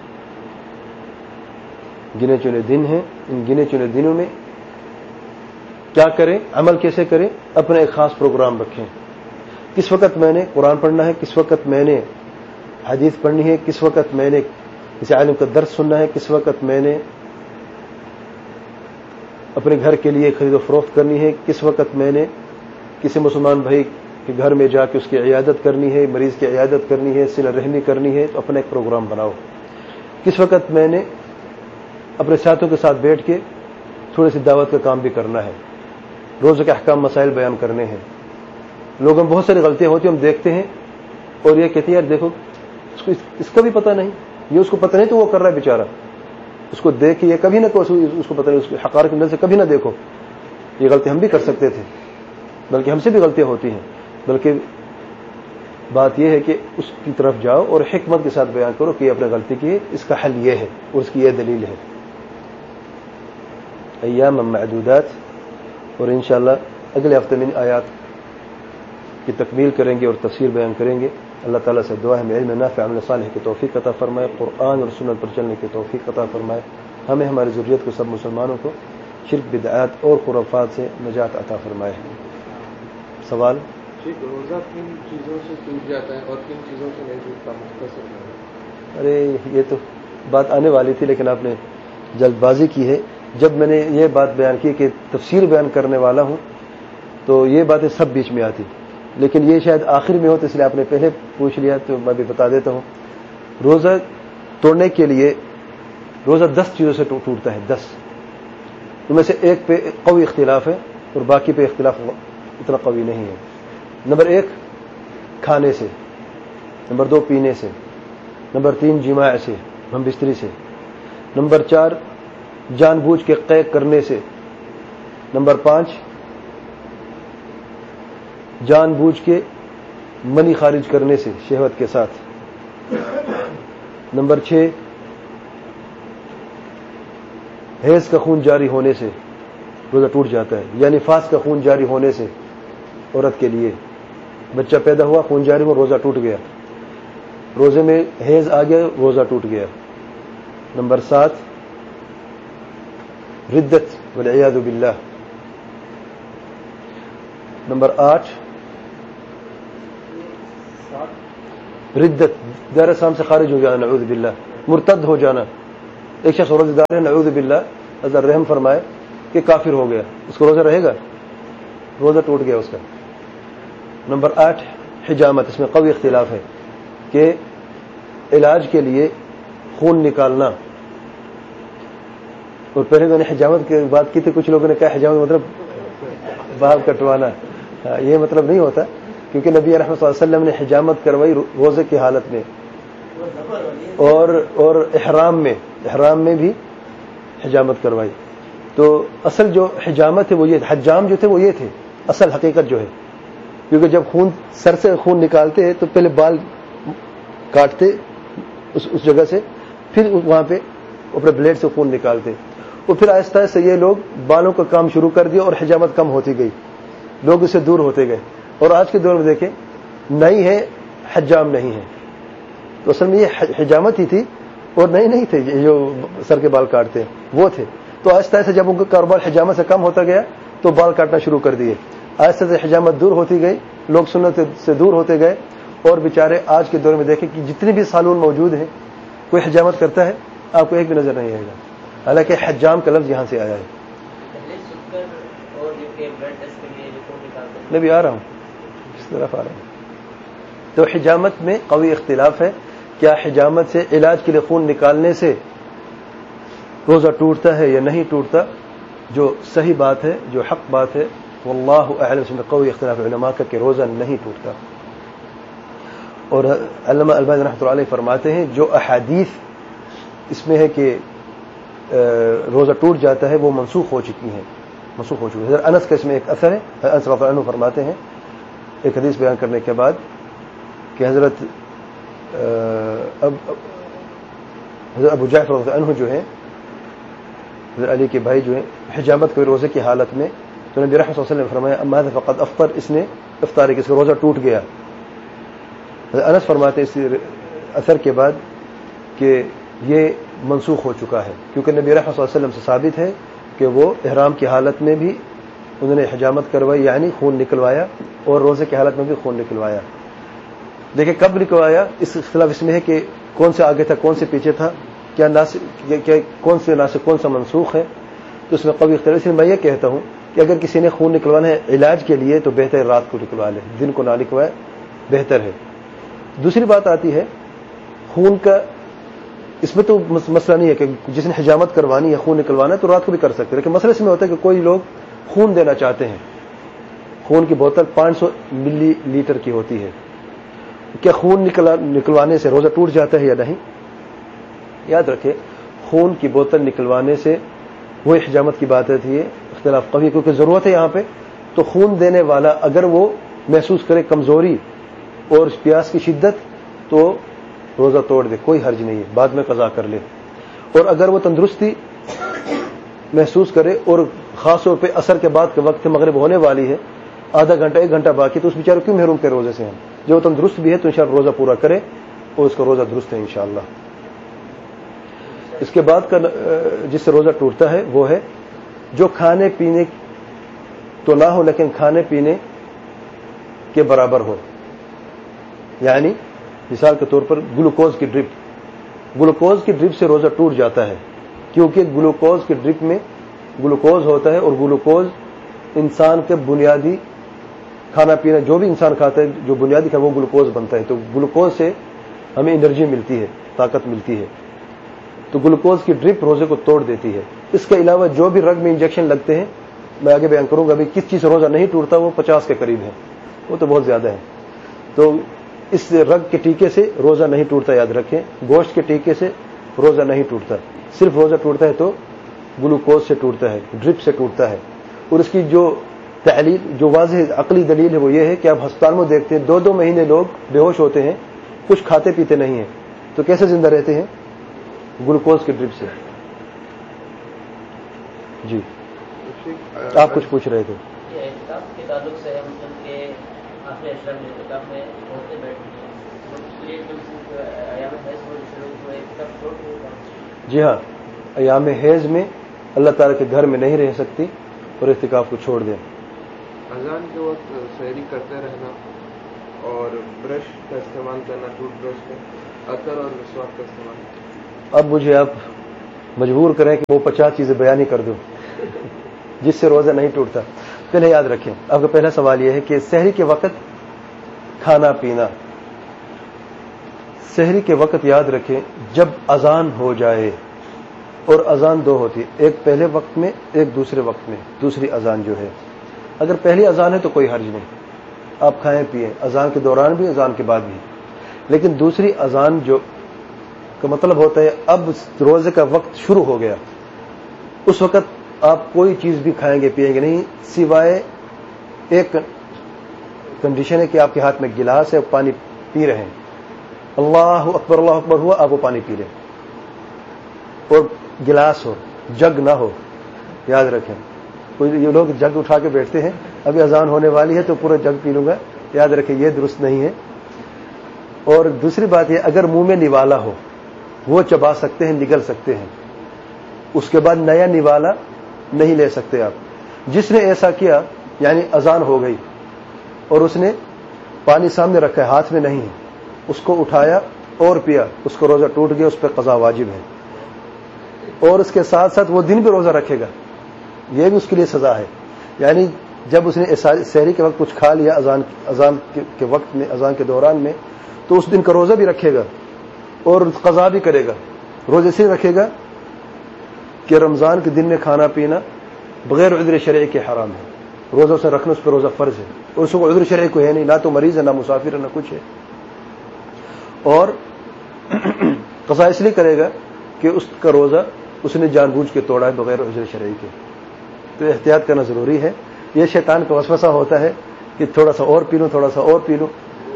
گنے چنے دن ہیں. ان گنے چنے دنوں میں کیا کریں, عمل کیسے کریں؟ اپنا ایک خاص پروگرام رکھیں. کس وقت میں نے قرآن پڑھنا ہے, کس وقت میں نے حدیث پڑھنی ہے, کس وقت میں نے کسی عالم کا درس سننا ہے, کس وقت میں نے اپنے گھر کے لیے خرید و فروخت کرنی ہے, کس وقت میں نے کسی مسلمان بھائی کے گھر میں جا کے اس کی عیادت کرنی ہے, مریض کی عیادت کرنی ہے, صلہ رحمی کرنی ہے. تو اپنا ایک پروگرام بناؤ. کس وقت میں نے اپنے ساتھیوں کے ساتھ بیٹھ کے تھوڑی سی دعوت کا کام بھی کرنا ہے, روز کے احکام مسائل بیان کرنے ہیں. لوگوں میں بہت ساری غلطیاں ہوتی ہیں, ہم دیکھتے ہیں اور یہ کہتے ہیں یار دیکھو اس کو اس کا بھی پتہ نہیں, یہ اس کو پتہ نہیں تو وہ کر رہا ہے بیچارہ, اس کو دیکھ کے یہ کبھی نہ اس کو پتہ نہیں, اس کے حقار کے اندر سے کبھی نہ دیکھو. یہ غلطی ہم بھی کر سکتے تھے, بلکہ ہم سے بھی غلطیاں ہوتی ہیں. بلکہ بات یہ ہے کہ اس کی طرف جاؤ اور حکمت کے ساتھ بیان کرو کہ یہ اپنے غلطی کی ہے, اس کا حل یہ ہے اور اس کی یہ دلیل ہے. ایام معدودات. اور انشاءاللہ اگلے ہفتے میں آیات کی تکمیل کریں گے اور تفسیر بیان کریں گے. اللہ تعالیٰ سے دعا ہے ہمیں علم نافع عمل صالح کی توفیق عطا فرمائے, قرآن اور سنت پر چلنے کی توفیق عطا فرمائے. ہمیں ہماری ذریت کو سب مسلمانوں کو شرک بدعات اور خرافات سے نجات عطا فرمائے. سوال؟ روزہ کن چیزوں سے ٹوٹ جاتا ہے اور کن چیزوں سے نہیں ٹوٹتا, مختصر؟ ارے یہ تو بات آنے والی تھی لیکن آپ نے جلد بازی کی ہے. جب میں نے یہ بات بیان کی کہ تفسیر بیان کرنے والا ہوں تو یہ باتیں سب بیچ میں آتی, لیکن یہ شاید آخر میں ہو تو اس لیے آپ نے پہلے پوچھ لیا تو میں بھی بتا دیتا ہوں. روزہ توڑنے کے لیے روزہ دس چیزوں سے ٹوٹتا ہے, دس. ان میں سے ایک پہ قوی اختلاف ہے اور باقی پہ اختلاف اتنا قوی نہیں ہے. نمبر ایک کھانے سے, نمبر دو پینے سے, نمبر تین جماع سے, ہم بستری سے, نمبر چار جان بوجھ کے قے کرنے سے, نمبر پانچ جان بوجھ کے منی خارج کرنے سے شہوت کے ساتھ, نمبر چھ حیض کا خون جاری ہونے سے روزہ ٹوٹ جاتا ہے, یعنی نفاس کا خون جاری ہونے سے عورت کے لیے بچہ پیدا ہوا, خون جاری ہوا, روزہ ٹوٹ گیا. روزے میں حیض آ گیا, روزہ ٹوٹ گیا. نمبر سات ردت والعیاذ باللہ. نمبر آٹھ ردت دائرہ اسلام سے خارج ہو جانا، نعوذ باللہ، مرتد ہو جانا. ایک شخص روزہ دار ہے، نعوذ باللہ، اللہ رحم فرمائے کہ کافر ہو گیا، اس کو روزہ رہے گا؟ روزہ ٹوٹ گیا اس کا. نمبر آٹھ حجامت. اس میں قوی اختلاف ہے کہ علاج کے لیے خون نکالنا، اور پہلے میں نے حجامت کی بات کی تھی، کچھ لوگوں نے کہا حجامت مطلب بال کٹوانا. یہ مطلب نہیں ہوتا، کیونکہ نبی رحمۃ صلی اللہ علیہ وسلم نے حجامت کروائی روزے کی حالت میں، اور اور احرام میں احرام میں بھی حجامت کروائی. تو اصل جو حجامت ہے وہ یہ، حجام جو تھے وہ یہ تھے اصل حقیقت جو ہے، کیونکہ جب خون سر سے خون نکالتے تو پہلے بال کاٹتے اس اس جگہ سے، پھر وہاں پہ اپنے بلیڈ سے خون نکالتے، اور پھر آہستہ آہستہ یہ لوگ بالوں کا کام شروع کر دیا اور حجامت کم ہوتی گئی، لوگ اس سے دور ہوتے گئے. اور آج کے دور میں دیکھیں نئی ہے حجام نہیں ہے. تو اصل میں یہ حجامت ہی تھی، اور نئی نہیں تھے جو سر کے بال کاٹتے وہ تھے. تو آہستہ آہستہ جب ان کا کاروبار حجامت سے کم ہوتا گیا تو بال کاٹنا شروع کر دیے، آہستہ سے حجامت دور ہوتی گئی، لوگ سنت سے دور ہوتے گئے. اور بیچارے آج کے دور میں دیکھیں کہ جتنے بھی سالون موجود ہیں کوئی حجامت کرتا ہے آپ کو ایک بھی نظر نہیں آئے گا، حالانکہ حجام کا لفظ یہاں سے آیا ہے. میں بھی آ رہا ہوں، اس طرف آ رہا ہوں. تو حجامت میں قوی اختلاف ہے، کیا حجامت سے علاج کے لیے خون نکالنے سے روزہ ٹوٹتا ہے یا نہیں ٹوٹتا؟ جو صحیح بات ہے، جو حق بات ہے، واللہ اعلم، اس میں قوی اختلاف علماء کا کہ روزہ نہیں ٹوٹتا. اور علامہ البانی رحمۃ اللہ علیہ فرماتے ہیں جو احادیث اس میں ہے کہ روزہ ٹوٹ جاتا ہے وہ منسوخ ہو چکی ہیں، منسوخ ہو چکی ہے. حضرت انس کا اس میں ایک اثر ہے، انس رضی اللہ عنہ فرماتے ہیں ایک حدیث بیان کرنے کے بعد کہ حضرت اب حضرت ابو جعفر رضی اللہ عنہ جو ہیں، حضرت علی کے بھائی جو ہیں، حجامت کے روزے کی حالت میں، تو نبی رحمۃ اللہ علیہ وسلم نے فرمایا اما ذا فقد افطر، اس نے افطار کی، اس کا روزہ ٹوٹ گیا. انس فرماتے ہیں اس اثر کے بعد کہ یہ منسوخ ہو چکا ہے، کیونکہ نبی رحمۃ اللہ علیہ وسلم سے ثابت ہے کہ وہ احرام کی حالت میں بھی انہوں نے حجامت کروائی، یعنی خون نکلوایا، اور روزے کی حالت میں بھی خون نکلوایا. دیکھیں کب نکلوایا، اس اختلاف اس میں ہے کہ کون سے آگے تھا کون سے پیچھے تھا، کیا ناسخ، کیا کون سے ناسخ کون سا منسوخ ہے. تو اس میں قوی اختلاف. اس لیے میں یہ کہتا ہوں کہ اگر کسی نے خون نکلوانا ہے علاج کے لیے تو بہتر رات کو نکلوا لے، دن کو نہ نکلوائے، بہتر ہے. دوسری بات آتی ہے خون کا، اس میں تو مسئلہ نہیں ہے کہ جس نے حجامت کروانی ہے خون نکلوانا ہے تو رات کو بھی کر سکتے ہیں، لیکن مسئلہ اس میں ہوتا ہے کہ کوئی لوگ خون دینا چاہتے ہیں، خون کی بوتل پانچ سو ملی لیٹر کی ہوتی ہے، کیا خون نکلوانے سے روزہ ٹوٹ جاتا ہے یا نہیں؟ یاد رکھے خون کی بوتل نکلوانے سے وہی حجامت کی بات ہے، اختلاف قوی، کیونکہ ضرورت ہے یہاں پہ. تو خون دینے والا اگر وہ محسوس کرے کمزوری اور پیاس کی شدت تو روزہ توڑ دے، کوئی حرج نہیں ہے، بعد میں قضا کر لے. اور اگر وہ تندرستی محسوس کرے اور خاص طور پہ عصر کے بعد کے وقت مغرب ہونے والی ہے، آدھا گھنٹہ ایک گھنٹہ باقی، تو اس بیچارے کیوں محروم کے روزے سے ہم؟ جو تندرست بھی ہے تو انشاءاللہ روزہ پورا کرے اور اس کا روزہ درست ہے انشاءاللہ. اس کے بعد کا جس سے روزہ ٹوٹتا ہے وہ ہے جو کھانے پینے تو نہ ہو لیکن کھانے پینے کے برابر ہو. یعنی مثال کے طور پر گلوکوز کی ڈرپ، گلوکوز کی ڈرپ سے روزہ ٹوٹ جاتا ہے، کیونکہ گلوکوز کی ڈرپ میں گلوکوز ہوتا ہے، اور گلوکوز انسان کے بنیادی کھانا پینا جو بھی انسان کھاتا ہے جو بنیادی کھانا وہ گلوکوز بنتا ہے. تو گلوکوز سے ہمیں انرجی ملتی ہے، طاقت ملتی ہے. تو گلوکوز کی ڈرپ روزے کو توڑ دیتی ہے. اس کے علاوہ جو بھی رگ میں انجیکشن لگتے ہیں، میں آگے بیان کروں گا ابھی کس چیز سے روزہ نہیں ٹوٹتا، وہ پچاس کے قریب ہے، وہ تو بہت زیادہ ہے. تو اس رگ کے ٹیکے سے روزہ نہیں ٹوٹتا، یاد رکھیں. گوشت کے ٹیکے سے روزہ نہیں ٹوٹتا، صرف روزہ ٹوٹتا ہے تو گلوکوز سے ٹوٹتا ہے، ڈرپ سے ٹوٹتا ہے. اور اس کی جو تعلیل، جو واضح عقلی دلیل ہے وہ یہ ہے کہ آپ ہسپتال میں دیکھتے ہیں دو دو مہینے لوگ بے ہوش ہوتے ہیں، کچھ کھاتے پیتے نہیں ہیں، تو کیسے زندہ رہتے ہیں؟ گلوکوز کی ڈرپ سے. جی آپ کچھ پوچھ رہے تھے. کے تعلق سے ہے مسلم کے آخری اشرف میں اعتکاف میں عورتیں بیٹھتی ہیں. جی ہاں، ایام حیض میں اللہ تعالیٰ کے گھر میں نہیں رہ سکتی اور اعتکاف کو چھوڑ دیں. اذان کے وقت سحری کرتے رہنا اور برش کا استعمال کرنا ٹوتھ برش میں अतर और विश्वास का इस्तेमाल। अब मुझे आप मजबूर करें कि वो पचास चीजें बयान ही कर दूं जिससे रोजा नहीं टूटता। पहले याद रखें, आपका पहला सवाल यह है कि सहरी के वक्त खाना पीना। सहरी के वक्त याद रखें जब अजान हो जाए, और अजान दो होती है, एक पहले वक्त में, एक दूसरे वक्त में। दूसरी अजान जो है, अगर पहली अजान है तो कोई हर्ज नहीं, आप खाएं पिएं, अजान के दौरान भी अजान के बाद भी। लेकिन दूसरी अजान जो का मतलब होता है अब रोजे का वक्त शुरू हो गया, उस वक्त आप कोई चीज भी खाएंगे पिएंगे नहीं, सिवाय एक कंडीशन है कि आपके हाथ में गिलास है, पानी पी रहे हैं, अल्लाह अकबर अल्लाह अकबर हुआ, आप वो पानी पी लें, और गिलास हो, जग ना हो। याद रखें, कोई ये लोग जग उठा के बैठते हैं, अभी अजान होने वाली है तो पूरा जग पी लूंगा, याद रखें ये दुरुस्त नहीं है। और दूसरी बात ये, अगर मुंह में निवाला हो वो चबा सकते हैं, निगल सकते हैं, उसके बाद नया निवाला नहीं ले सकते आप। जिसने ऐसा किया, यानी अजान हो गई और उसने पानी सामने रखा है, हाथ में नहीं है, उसको उठाया और पिया, उसको रोजा टूट गया, उस पर कज़ा वाजिब है, और उसके साथ साथ वो दिन भी रोजा रखेगा, यह भी उसके लिए सजा है। यानी जब उसने सहरी के वक्त कुछ खा लिया अजान अजान के, के वक्त में, अजान के दौरान में, तो उस दिन का रोजा भी रखेगा और कज़ा भी करेगा। रोजे से रखेगा कि रमजान के दिन में खाना पीना बगैर उज़्र शरई के हराम है, रोजा से रखना उस पर रोजा फर्ज है, और उसको उज़्र शरई को है नहीं, ना तो मरीज है, ना मुसाफिर है, ना कुछ है। और कज़ा इसलिए करेगा कि उसका रोजा उसने जानबूझ के तोड़ा है बगैर उज़्र शरई के। तो एहतियात करना जरूरी है। ये शैतान का वसवसा होता है कि थोड़ा सा और पी लूं, थोड़ा सा और पी लूं।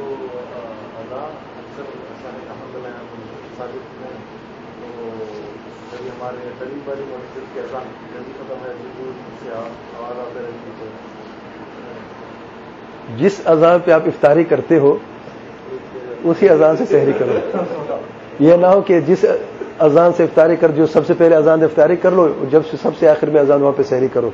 जिस अजान पे आप इफ्तारी करते हो उसी अजान से सहरी करो। यह ना हो कि जिस अजान से इफ्तारी कर, जो सबसे पहले अजान से इफ्तारी कर लो, जब से सबसे आखिर में अजान वहां पे सहरी करो।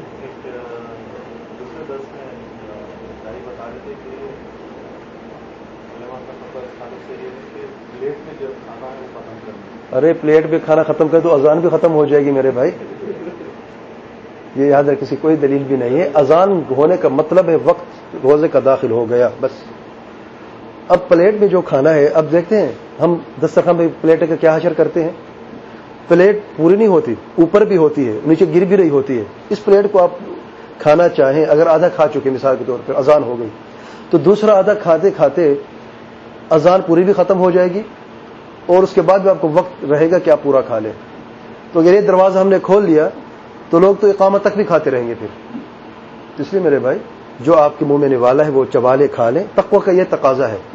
अरे प्लेट में खाना खत्म कर तो अजान भी खत्म हो जाएगी मेरे भाई, ये याद रख, किसी कोई दलील भी नहीं है। अजान होने का मतलब है वक्त रोजे का दाखिल हो गया, बस। अब प्लेट में जो खाना है, अब देखते हैं हम दस्तरखान में प्लेट का क्या हशर करते हैं। प्लेट पूरी नहीं होती, ऊपर भी होती है, नीचे गिर भी रही होती है। इस प्लेट को आप खाना चाहें, अगर आधा खा चुके मिसाल के तौर पर, अजान हो गई, तो दूसरा आधा खाते खाते अजान पूरी भी खत्म हो जाएगी, और उसके बाद भी आपको वक्त रहेगा कि आप पूरा खा लें। तो अगर ये दरवाजा हमने खोल लिया तो लोग तो इकामत तक भी खाते रहेंगे फिर। इसलिए मेरे भाई, जो आपके मुंह में निवाला है वो चबा ले, खा लें, तक़वा का ये तकाजा है।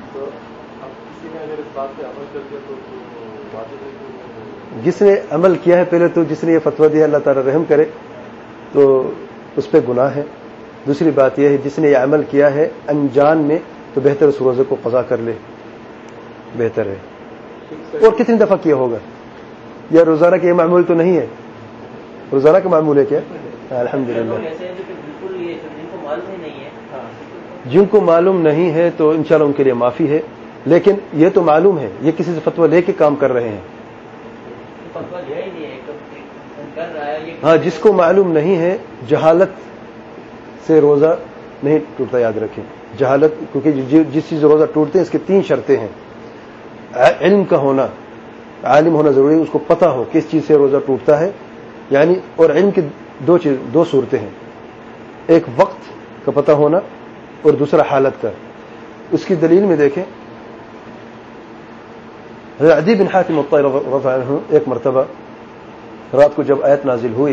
जिसने अमल किया है, पहले तो जिसने ये फतवा दिया अल्लाह ताला रहम करे, तो उस पर गुनाह है। दूसरी बात यह है, जिसने ये अमल किया है अनजान में, तो बेहतर उस रोजे को क़ज़ा कर ले, बेहतर है। और कितनी दफा किया होगा, या रोजाना का ये मामूल तो नहीं है, रोजाना का मामूल है क्या? अल्हम्दुलिल्लाह। जिनको मालूम नहीं है तो इंशाल्लाह उनके लिए माफी है, लेकिन ये तो मालूम है, ये किसी से फतवा लेके काम कर रहे हैं। हाँ, जिसको मालूम नहीं है, जहालत से रोजा नहीं टूटता, याद रखें, जहालत, क्योंकि जिस चीज रोजा टूटते हैं इसकी तीन शर्तें हैं। इल्म का होना, आलिम होना जरूरी है, उसको पता हो किस चीज से रोजा टूटता है, यानी, और इल्म की दो चीज, दो सूरतें हैं, एक वक्त का पता होना और दूसरा हालत का। उसकी दलील में देखें, अदी बिन हातिम अत्ताई रज़ियल्लाहु अन्हु एक मरतबा रात को जब आयत नाजिल हुई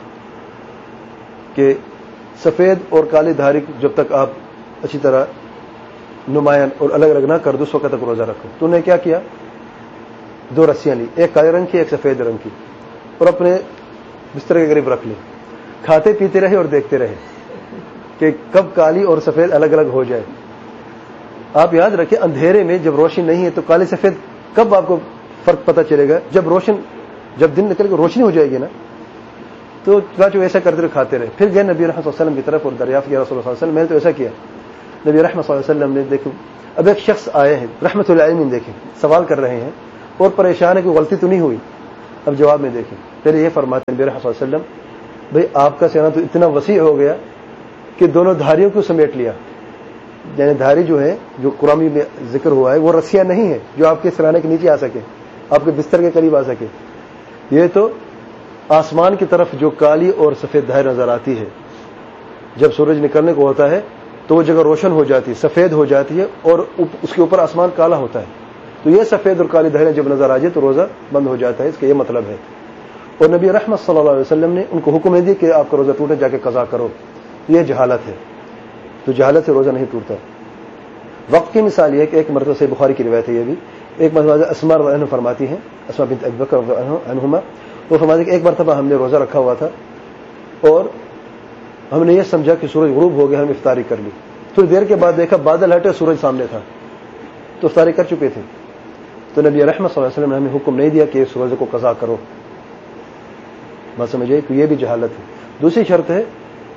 कि सफेद और काली धारी जब तक आप अच्छी तरह नुमायान और अलग अलग ना कर दो, उस वक्त तक रोजा रखो, तो उन्होंने क्या किया, दो रस्सियां ली, एक काले रंग की एक सफेद रंग की, और अपने बिस्तर के करीब रख ली। खाते पीते रहे और देखते रहे कि कब काली और सफेद अलग अलग हो जाए। आप याद रखें, अंधेरे में जब रोशनी नहीं है तो काली सफेद कब आपको फर्क पता चलेगा, जब रोशन जब दिन निकल के रोशनी हो जाएगी ना। तो जो ऐसा करते रहे, खाते रहे। फिर गए नबी रहमत सल्लल्लाहु अलैहि वसल्लम की तरफ और दरियाफ्त किया, रसूलुल्लाह सल्लल्लाहु अलैहि वसल्लम, मैंने तो ऐसा किया। नबी रहमत सल्लल्लाहु अलैहि वसल्लम ने देखो اب ایک شخص آئے ہیں رحمت العالمین، دیکھیں سوال کر رہے ہیں اور پریشان ہے کہ غلطی تو نہیں ہوئی. اب جواب میں دیکھیں پہلے یہ فرماتے ہیں نبی رحمت صلی اللہ علیہ وسلم بھائی آپ کا سینہ تو اتنا وسیع ہو گیا کہ دونوں دھاریوں کو سمیٹ لیا. یعنی دھاری جو ہے جو قرآن میں ذکر ہوا ہے وہ رسیاں نہیں ہے جو آپ کے سرانے کے نیچے آ سکے، آپ کے بستر کے قریب آ سکے. یہ تو آسمان کی طرف جو کالی اور سفید دھاری نظر آتی ہے، جب سورج نکلنے کو ہوتا ہے تو وہ جگہ روشن ہو جاتی ہے، سفید ہو جاتی ہے اور اس کے اوپر آسمان کالا ہوتا ہے. تو یہ سفید اور کالی دھاریاں جب نظر آ جائے تو روزہ بند ہو جاتا ہے. اس کا یہ مطلب ہے. اور نبی رحمت صلی اللہ علیہ وسلم نے ان کو حکم نہیں دیا کہ آپ کا روزہ ٹوٹے جا کے قضا کرو. یہ جہالت ہے، تو جہالت سے روزہ نہیں ٹوٹتا. وقت کی مثال یہ ہے کہ ایک مرتبہ سے بخاری کی روایت ہے، یہ بھی ایک مرتبہ اسماء رضی اللہ عنہا فرماتی ہیں، اسماء بنت ابی بکر رضی اللہ عنہما، وہ فرماتی ہیں کہ ایک مرتبہ ہم نے روزہ رکھا ہوا تھا اور ہم نے یہ سمجھا کہ سورج غروب ہو گیا، ہم افطاری کر لی. تھوڑی دیر کے بعد دیکھا بادل ہٹے، سورج سامنے تھا، تو افطاری کر چکے تھے. تو نبی رحمت صلی اللہ علیہ وسلم نے ہمیں حکم نہیں دیا کہ اس روزے کو قضا کرو. بات سمجھے کہ یہ بھی جہالت ہے. دوسری شرط ہے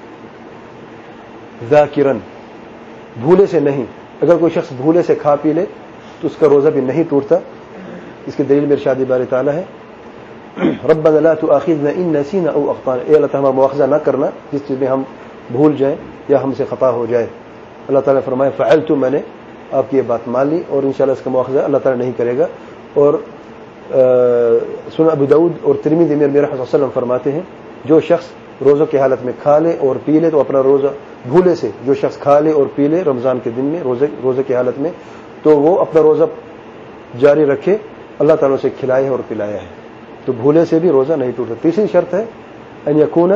ذاکرن، بھولے سے نہیں. اگر کوئی شخص بھولے سے کھا پی لے تو اس کا روزہ بھی نہیں ٹوٹتا. اس کی دلیل میں ارشاد باری تعالیٰ ہے ربنا لا تؤاخذنا ان نسینا او اخطانا، اے اللہ تعالیٰ مواخذہ نہ کرنا جس چیز میں ہم بھول جائیں یا ہم سے خطا ہو جائے. اللہ تعالیٰ نے فرمایا فعلت، میں نے آپ کی یہ بات مان لی اور انشاءاللہ اس کا مواخذہ اللہ تعالیٰ نہیں کرے گا. اور سنن ابو داؤد اور ترمذی میں نبی رحمت صلی اللہ علیہ وسلم فرماتے ہیں جو شخص روزہ کی حالت میں کھا لے اور پی لے تو اپنا روزہ بھولے سے جو شخص کھا لے اور پی لے رمضان کے دن میں روزے روزے کی حالت میں تو وہ اپنا روزہ جاری رکھے، اللہ تعالیٰ سے کھلایا ہے اور پلایا ہے. تو بھولے سے بھی روزہ نہیں ٹوٹتا. تیسری شرط ہے ان یکون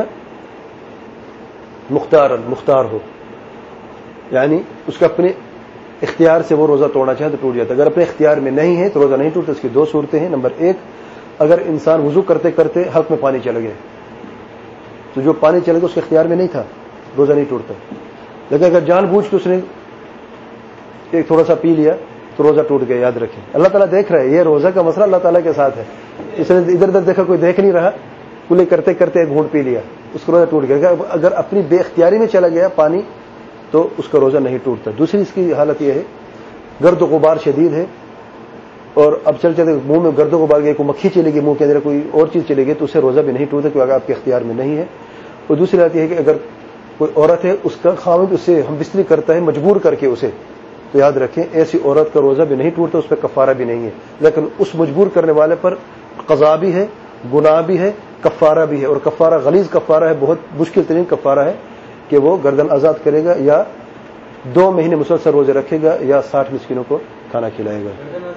مختارا، مختار ہو، یعنی اس کا اپنے اختیار سے وہ روزہ توڑنا چاہے تو ٹوٹ جاتا ہے. اگر اپنے اختیار میں نہیں ہے تو روزہ نہیں ٹوٹتا. اس کی دو صورتیں ہیں. نمبر ایک، اگر انسان وضو کرتے کرتے حلق میں پانی چل گیا تو جو پانی چل گیا اس کے اختیار میں نہیں تھا، روزہ نہیں ٹوٹتا. لیکن اگر جان بوجھ کے اس نے ایک تھوڑا سا پی لیا تو روزہ ٹوٹ گیا. یاد رکھیں اللہ تعالیٰ دیکھ رہا ہے، یہ روزہ کا مسئلہ اللہ تعالیٰ کے ساتھ ہے. اس نے ادھر ادھر دیکھا کوئی دیکھ نہیں رہا، کلے کرتے کرتے ایک گھونٹ پی لیا، اس کا روزہ ٹوٹ گیا. اگر اپنی بے اختیاری میں چلا گیا پانی تو اس کا روزہ نہیں ٹوٹتا. دوسری اس کی حالت یہ ہے گرد و غبار شدید ہے اور اب چل چلتے منہ میں گرد و غبار گئی، کوئی مکھی چلے گی منہ کے اندر، کوئی اور چیز چلے گی تو اسے روزہ بھی نہیں ٹوٹتا کیونکہ آپ کے اختیار میں نہیں ہے. اور دوسری بات یہ ہے کہ اگر کوئی عورت ہے اس کا خاوند اسے ہم بستری کرتا ہے مجبور کر کے اسے، تو یاد رکھیں ایسی عورت کا روزہ بھی نہیں ٹوٹتا، اس پہ کفارہ بھی نہیں ہے. لیکن اس مجبور کرنے والے پر قضا بھی ہے، گناہ بھی ہے، کفارہ بھی ہے. اور کفارہ غلیظ کفارہ ہے، بہت مشکل ترین کفارہ ہے کہ وہ گردن آزاد کرے گا یا دو مہینے مسلسل روزے رکھے گا یا ساٹھ مسکینوں کو کھانا کھلائے گا.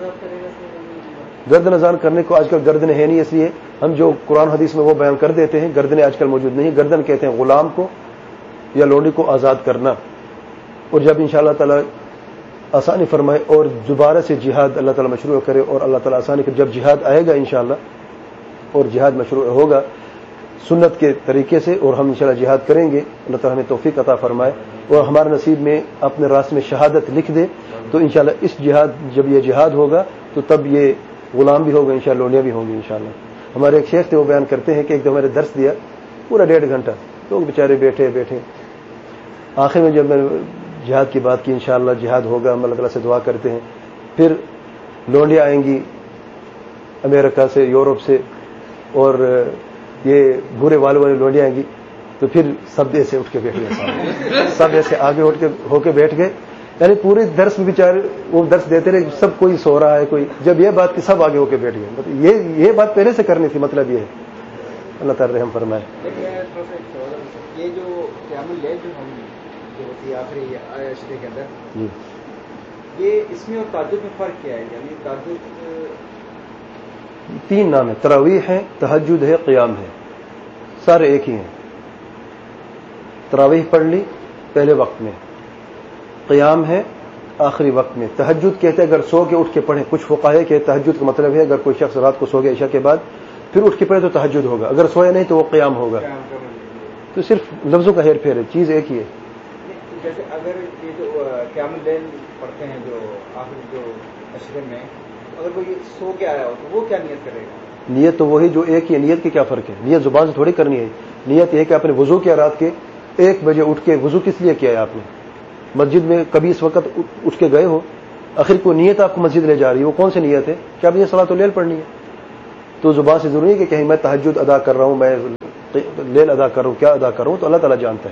گردن آزاد کرنے کو آج کل گردن ہے نہیں، اس لیے ہم جو قرآن حدیث میں وہ بیان کر دیتے ہیں. گردنیں آج کل موجود نہیں. گردن کہتے ہیں غلام کو یا لونڈی کو آزاد کرنا. اور جب انشاءاللہ تعالی آسانی فرمائے اور دوبارہ سے جہاد اللہ تعالیٰ مشروع کرے اور اللہ تعالیٰ آسانی کرے، جب جہاد آئے گا انشاءاللہ اور جہاد مشروع ہوگا سنت کے طریقے سے اور ہم انشاءاللہ جہاد کریں گے، اللہ تعالیٰ ہمیں توفیق عطا فرمائے اور ہمارے نصیب میں اپنے راستے میں شہادت لکھ دے. تو انشاءاللہ اس جہاد جب یہ جہاد ہوگا تو تب یہ غلام بھی ہوگا انشاءاللہ، لونڈیاں بھی ہوں گی انشاءاللہ. ہمارے ایک شیخ تھے وہ بیان کرتے ہیں کہ ایک دم ہمارے درس دیا پورا ڈیڑھ گھنٹہ، لوگ بیچارے بیٹھے بیٹھے آخر میں جب میں جہاد کی بات کی انشاءاللہ جہاد ہوگا، ہم اللہ تعالیٰ سے دعا کرتے ہیں. پھر لونڈیاں آئیں گی امریکہ سے، یورپ سے، اور یہ بھورے والے والے لونڈیاں آئیں گی. تو پھر سب ایسے اٹھ کے بیٹھ گئے، سب ایسے آگے اٹھ کے ہو کے بیٹھ گئے. یعنی پورے درس میں بیچارے وہ درس دیتے رہے، سب کوئی سو رہا ہے کوئی. جب یہ بات کہ سب آگے ہو کے بیٹھ گئے، مطلب یہ یہ بات پہلے سے کرنی تھی. مطلب یہ ہے اللہ تعالیٰ رحم فرمائے. یہ جو قیام اللیل جو ہم جو ہوتی ہے آخری عشرے کے اندر، جی یہ اس میں اور تہجد میں فرق کیا ہے؟ یعنی تہجد تین نام ہے، تراویح ہے، تہجد ہے، قیام ہے، سارے ایک ہی ہیں. تراویح پڑھ لی پہلے وقت میں، قیام ہے آخری وقت میں. تہجد کہتے ہیں اگر سو کے اٹھ کے پڑھیں. کچھ فقہاء کہ تہجد کا مطلب ہے اگر کوئی شخص رات کو سو گیا عشاء کے بعد پھر اٹھ کے پڑھے تو تہجد ہوگا، اگر سویا نہیں تو وہ قیام ہوگا. تو صرف لفظوں کا ہیر پھیر ہے، چیز ایک ہی ہے. جیسے اگر یہ جو قیام اللیل پڑھتے ہیں جو آخری جو عشرے میں، اگر کوئی سو کے آیا ہو تو وہ کیا نیت کرے گا؟ نیت تو وہی جو ایک ہی ہے. نیت کے کیا فرق ہے؟ نیت زبان سے تھوڑی کرنی ہے. نیت یہ کہ آپ نے وضو کیا رات کے ایک بجے اٹھ کے. وضو کس لیے کیا ہے آپ نے؟ مسجد میں کبھی اس وقت اٹھ کے گئے ہو آخر کوئی نیت آپ کو مسجد لے جا رہی ہے, وہ کون سی نیت ہے کہ آپ یہ صلاۃ اللیل پڑھنی ہے. تو زبان سے ضروری ہے کہ کہیں میں تہجد ادا کر رہا ہوں, میں لیل ادا کر رہا ہوں, کیا ادا کر رہا ہوں, تو اللہ تعالیٰ جانتا ہے.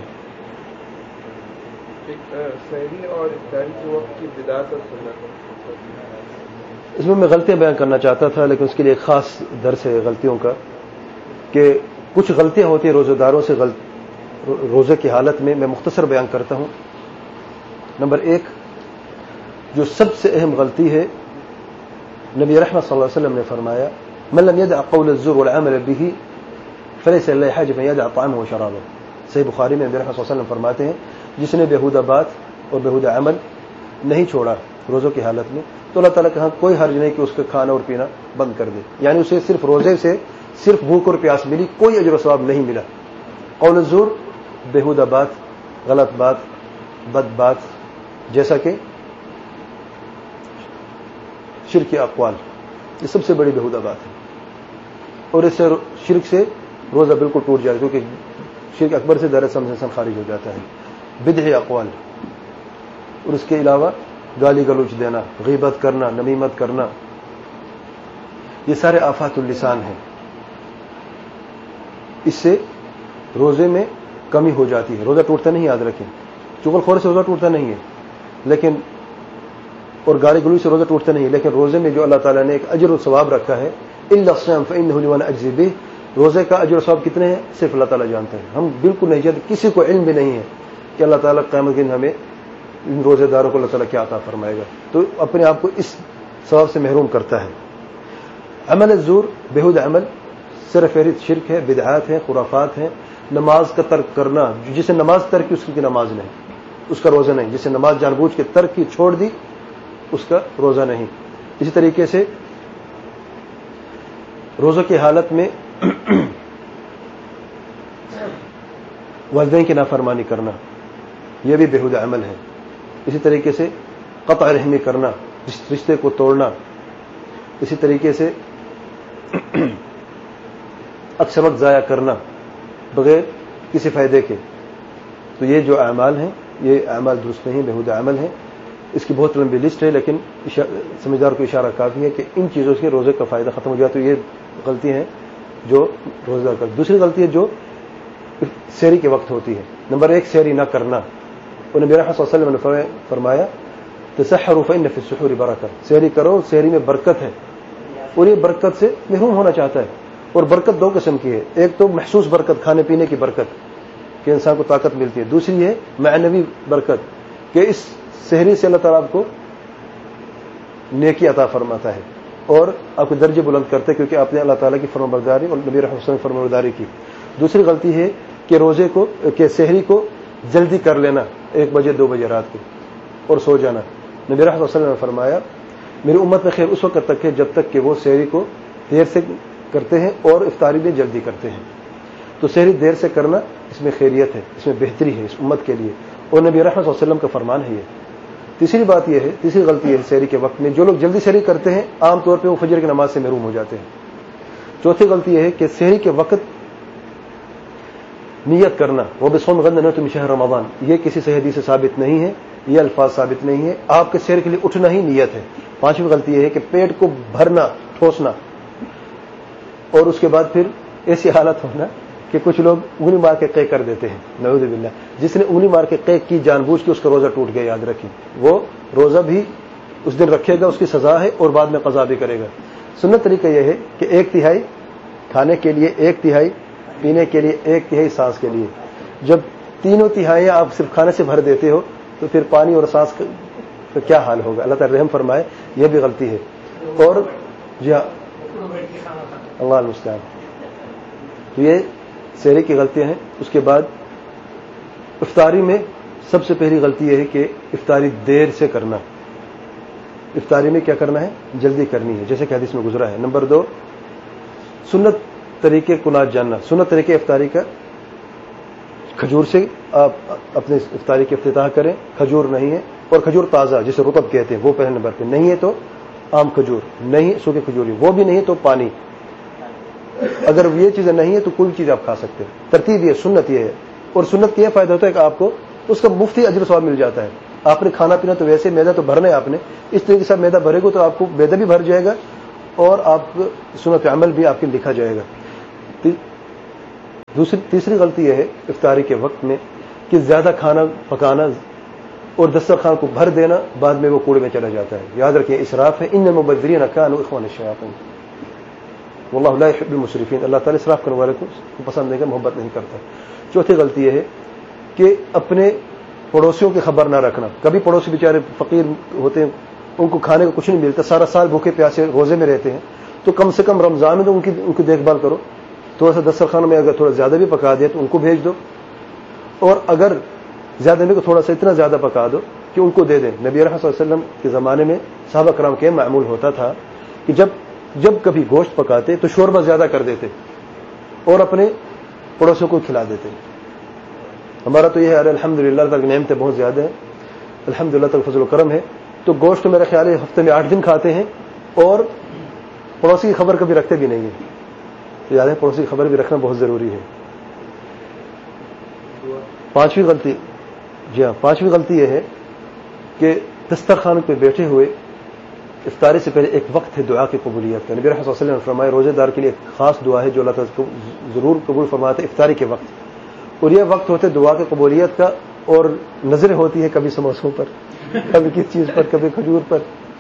سحری اور افطاری کے وقت کی بدعت اور سنت, اس میں میں غلطیاں بیان کرنا چاہتا تھا, لیکن اس کے لیے ایک خاص درس ہے غلطیوں کا, کہ کچھ غلطیاں ہوتی ہیں روزہ داروں سے غلط روزے کی حالت میں. میں مختصر بیان کرتا ہوں. نمبر ایک, جو سب سے اہم غلطی ہے, نبی رحمت صلی اللہ علیہ وسلم نے فرمایا من لم يدع قول الزور والعمل به فليس لله حاجة ان يدع طعامه وشرابه. صحیح بخاری میں نبی رحمت صلی اللہ علیہ وسلم فرماتے ہیں جس نے بیہودہ بات اور بیہودہ عمل نہیں چھوڑا روزوں کی حالت میں, تو اللہ تعالیٰ کے ہاں کوئی حرج نہیں کہ اس کا کھانا اور پینا بند کر دے. یعنی اسے صرف روزے سے صرف بھوک اور پیاس ملی, کوئی اجر و ثواب نہیں ملا. قول الزور, بیہودہ بات, غلط بات, بد بات, جیسا کہ شرک اقوال, یہ سب سے بڑی بیہودہ بات ہے, اور اس سے شرک سے روزہ بالکل ٹوٹ جائے, کیونکہ شرک اکبر سے درجہ سمجھ انسان خارج ہو جاتا ہے. بدع اقوال, اور اس کے علاوہ گالی گلوچ دینا, غیبت کرنا, نمیمت کرنا, یہ سارے آفات اللسان ہیں. اس سے روزے میں کمی ہو جاتی ہے. روزہ ٹوٹتا نہیں, یاد رکھیں, چغل خور سے روزہ ٹوٹتا نہیں ہے, لیکن اور گالی گلوچ سے روزہ ٹوٹتا نہیں ہے, لیکن روزے میں جو اللہ تعالیٰ نے ایک اجر و ثواب رکھا ہے, الا الصيام فانه لي وانا اجزي به, روزے کا اجر و ثواب کتنے ہیں صرف اللہ تعالیٰ جانتے ہیں. ہم بالکل نہیں جانتے, کسی کو علم بھی نہیں ہے کہ اللہ تعالیٰ قیامت کے دن ہمیں ان روزے داروں کو اللہ تعالیٰ کیا عطا فرمائے گا. تو اپنے آپ کو اس ثواب سے محروم کرتا ہے. عمل الزور, بیہودہ عمل, سر فہرست شرک ہے, بدعات ہیں, خرافات ہیں. نماز کا ترک کرنا, جسے نماز ترک کی اس کی نماز نہیں, اس کا روزہ نہیں. جسے نماز جان بوجھ کے ترک کی, چھوڑ دی, اس کا روزہ نہیں. اسی طریقے سے روزوں کی حالت میں والدین کی نافرمانی کرنا, یہ بھی بیہودہ عمل ہے. اسی طریقے سے قطع رحمی کرنا, رشتے کو توڑنا. اسی طریقے سے اکثر وقت ضائع کرنا بغیر کسی فائدے کے. تو یہ جو اعمال ہیں, یہ اعمال درست نہیں, بیہودہ عمل ہیں. اس کی بہت لمبی لسٹ ہے, لیکن سمجھدار کو اشارہ کافی ہے کہ ان چیزوں سے روزے کا فائدہ ختم ہو جائے. تو یہ غلطی ہیں جو روزہ دار کا. دوسری غلطی ہے جو سحری کے وقت ہوتی ہے. نمبر ایک, سحری نہ کرنا. اور نبی رحمت صلی اللہ علیہ وسلم نے فرمایا تسحروا فإن فی السحور برکۃ, سحری کرو, سحری میں برکت ہے. اور یہ برکت سے محروم ہونا چاہتا ہے. اور برکت دو قسم کی ہے, ایک تو محسوس برکت, کھانے پینے کی برکت کہ انسان کو طاقت ملتی ہے. دوسری ہے معنوی برکت کہ اس سحری سے اللہ تعالیٰ آپ کو نیکی عطا فرماتا ہے اور آپ کے درجے بلند کرتے ہیں, کیونکہ آپ نے اللہ تعالیٰ کی فرمانبرداری اور نبی رحمۃ اللہ کی فرمانبرداری کی. دوسری غلطی ہے کہ روزے کو, کہ سحری کو جلدی کر لینا, ایک بجے دو بجے رات کو, اور سو جانا. نبی رحمۃ اللہ علیہ وسلم نے فرمایا میری امت میں خیر اس وقت تک ہے جب تک کہ وہ سحری کو دیر سے کرتے ہیں اور افطاری میں جلدی کرتے ہیں. تو سحری دیر سے کرنا, اس میں خیریت ہے, اس میں بہتری ہے اس امت کے لیے, اور نبی رحمۃ اللہ علیہ وسلم کا فرمان ہے یہ. تیسری بات یہ ہے, تیسری غلطی ہے سحری کے وقت میں, جو لوگ جلدی سحری کرتے ہیں عام طور پہ وہ فجر کی نماز سے محروم ہو جاتے ہیں. چوتھی غلطی یہ ہے کہ سحری کے وقت نیت کرنا, وہ بصوم غد نویت من شہر رمضان, یہ کسی صحیح حدیث سے ثابت نہیں ہے, یہ الفاظ ثابت نہیں ہے. آپ کے سحر کے لیے اٹھنا ہی نیت ہے. پانچویں غلطی یہ ہے کہ پیٹ کو بھرنا, ٹھوسنا, اور اس کے بعد پھر ایسی حالت ہونا کہ کچھ لوگ انگلی مار کے قے کر دیتے ہیں, نعوذ باللہ. جس نے انگلی مار کے قے کی جان بوجھ کے, اس کا روزہ ٹوٹ گیا, یاد رکھیں. وہ روزہ بھی اس دن رکھے گا, اس کی سزا ہے, اور بعد میں قضا بھی کرے گا. سنت طریقہ یہ ہے کہ ایک تہائی کھانے کے لیے, ایک تہائی پینے کے لیے, ایک تہائی سانس کے لیے. جب تینوں تہائیاں آپ صرف کھانے سے بھر دیتے ہو تو پھر پانی اور سانس کا کیا حال ہوگا. اللہ تعالی رحم فرمائے, یہ بھی غلطی ہے. اور جی ہاں, اللہ المستعان. تو یہ سحری کی غلطیاں ہیں. اس کے بعد افطاری میں سب سے پہلی غلطی یہ ہے کہ افطاری دیر سے کرنا. افطاری میں کیا کرنا ہے, جلدی کرنی ہے, جیسے کہ حدیث میں گزرا ہے. نمبر دو, سنت طریقے کو نہ جاننا. سنت طریقے افطاری کا, کھجور سے آپ اپنے افطاری کی افتتاح کریں. کھجور نہیں ہے, اور کھجور تازہ جسے رطب کہتے ہیں وہ پہلے نمبر پہ. نہیں ہے تو عام کھجور, نہیں سوکھی کھجوری, وہ بھی نہیں ہے تو پانی. اگر یہ چیزیں نہیں ہے تو کوئی چیز آپ کھا سکتے ہیں. ترتیب یہ, سنت یہ ہے. اور سنت کا یہ فائدہ ہوتا ہے کہ آپ کو اس کا مفتی اجر ثواب مل جاتا ہے. آپ نے کھانا پینا تو ویسے میدا تو بھرنا ہے آپ نے, اس طریقے سے میدا بھرے گا تو آپ کو میدا بھی بھر جائے گا اور آپ سنت عمل بھی آپ کے لکھا جائے گا. دوسری تیسری غلطی یہ ہے افطاری کے وقت میں کہ زیادہ کھانا پکانا اور دسترخوان کو بھر دینا, بعد میں وہ کوڑے میں چلا جاتا ہے. یاد رکھیں اسراف ہے. ان المبذرین کانوا اخوان الشیاطین واللہ لا یحب المسرفین. اللہ تعالیٰ اسراف کرنے والے کو پسند نہیں, محبت نہیں کرتا. چوتھی غلطی یہ ہے کہ اپنے پڑوسیوں کی خبر نہ رکھنا. کبھی پڑوسی بیچارے فقیر ہوتے ہیں, ان کو کھانے کو کچھ نہیں ملتا, سارا سال بھوکے پیاسے روزے میں رہتے ہیں, تو کم سے کم رمضان میں تو ان کی ان کی دیکھ بھال کرو. تھوڑا سا دسترخوان میں اگر تھوڑا زیادہ بھی پکا دیا تو ان کو بھیج دو, اور اگر زیادہ نہیں تو تھوڑا سا اتنا زیادہ پکا دو کہ ان کو دے دیں. نبی رحمۃ صلی اللہ علیہ وسلم کے زمانے میں صحابہ کرام کے معمول ہوتا تھا کہ جب جب کبھی گوشت پکاتے تو شوربہ زیادہ کر دیتے اور اپنے پڑوسیوں کو کھلا دیتے. ہمارا تو یہ ہے الحمد للہ تک نعمتیں بہت زیادہ ہیں, الحمد للہ تک فضل و کرم ہے, تو گوشت میرا خیال ہے ہفتے میں آٹھ دن کھاتے ہیں اور پڑوسی کی خبر کبھی رکھتے بھی نہیں ہیں. تو یاد ہے پڑوسی کی خبر بھی رکھنا بہت ضروری ہے. پانچویں غلطی جی ہاں پانچویں غلطی یہ ہے کہ دسترخوان پہ بیٹھے ہوئے افطاری سے پہلے ایک وقت ہے دعا کی قبولیت کا. نبی رحمۃ اللہ علیہ وسلم نے فرمایا روزے دار کے لیے ایک خاص دعا ہے جو اللہ تعالیٰ ضرور قبول فرماتا ہے افطاری کے وقت, اور یہ وقت ہوتا ہے دعا کی قبولیت کا. اور نظریں ہوتی ہے کبھی سموسوں پر, کبھی کس چیز پر, کبھی کھجور پر,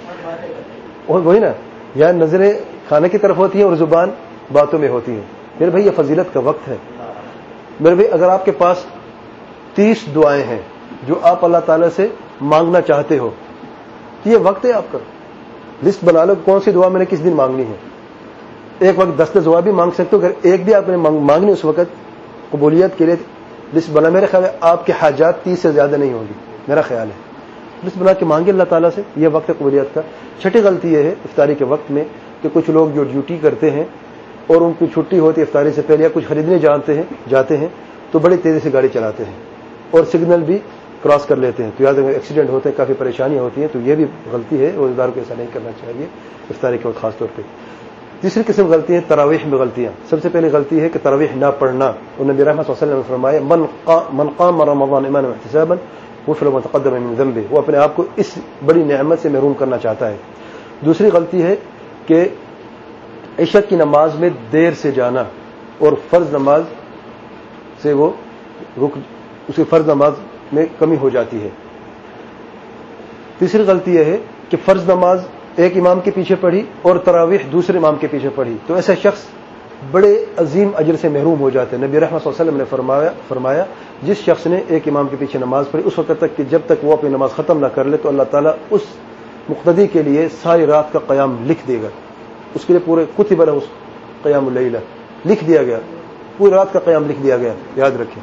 اور وہی نا یہاں نظریں کھانے کی طرف ہوتی ہیں اور زبان باتوں میں ہوتی ہیں. میرے بھائی یہ فضیلت کا وقت ہے. میرے بھائی اگر آپ کے پاس تیس دعائیں ہیں جو آپ اللہ تعالیٰ سے مانگنا چاہتے ہو تو یہ وقت ہے آپ کا. لسٹ بنا لو کون سی دعا میں نے کس دن مانگنی ہے. ایک وقت دس دعا بھی مانگ سکتے ہو, اگر ایک بھی آپ نے مانگنی اس وقت قبولیت کے لیے لسٹ بنا. میرے خیال ہے آپ کے حاجات تیس سے زیادہ نہیں ہوگی, میرا خیال ہے. لسٹ بنا کے مانگے اللہ تعالیٰ سے, یہ وقت قبولیت کا. چھٹی غلطی یہ ہے افطاری کے وقت میں کہ کچھ لوگ جو ڈیوٹی کرتے ہیں اور ان کی چھٹی ہوتی ہے افطاری سے پہلے یا کچھ خریدنے جانتے ہیں جاتے ہیں تو بڑی تیزی سے گاڑی چلاتے ہیں اور سگنل بھی کراس کر لیتے ہیں, تو یاد رکھیں ایکسیڈنٹ ہوتے ہیں, کافی پریشانیاں ہوتی ہیں. تو یہ بھی غلطی ہے, روزدار کو ایسا نہیں کرنا چاہیے افطاری کے وقت خاص طور پہ. تیسری قسم غلطی ہے تراویح میں غلطیاں. سب سے پہلے غلطی ہے کہ تراویح نہ پڑھنا. اور نبی رحمۃ صلی اللہ علیہ وسلم نے فرمایا من قام من قام رمضان ایمانا واحتسابا غفر له ما تقدم من ذنبه. وہ اپنے آپ کو اس بڑی نعمت سے محروم کرنا چاہتا ہے. دوسری غلطی ہے کہ عشاء کی نماز میں دیر سے جانا اور فرض نماز سے وہ رک اس کی فرض نماز میں کمی ہو جاتی ہے. تیسری غلطی یہ ہے کہ فرض نماز ایک امام کے پیچھے پڑھی اور تراویح دوسرے امام کے پیچھے پڑھی تو ایسا شخص بڑے عظیم اجر سے محروم ہو جاتے ہیں. نبی رحمۃ صلی اللہ علیہ وسلم نے فرمایا فرمایا جس شخص نے ایک امام کے پیچھے نماز پڑھی اس وقت تک کہ جب تک وہ اپنی نماز ختم نہ کر لے تو اللہ تعالیٰ اس مقتدی کے لیے ساری رات کا قیام لکھ دے گا. اس کے لیے پورے کتب له قیام اللیلہ لکھ دیا گیا, پوری رات کا قیام لکھ دیا گیا. یاد رکھیں.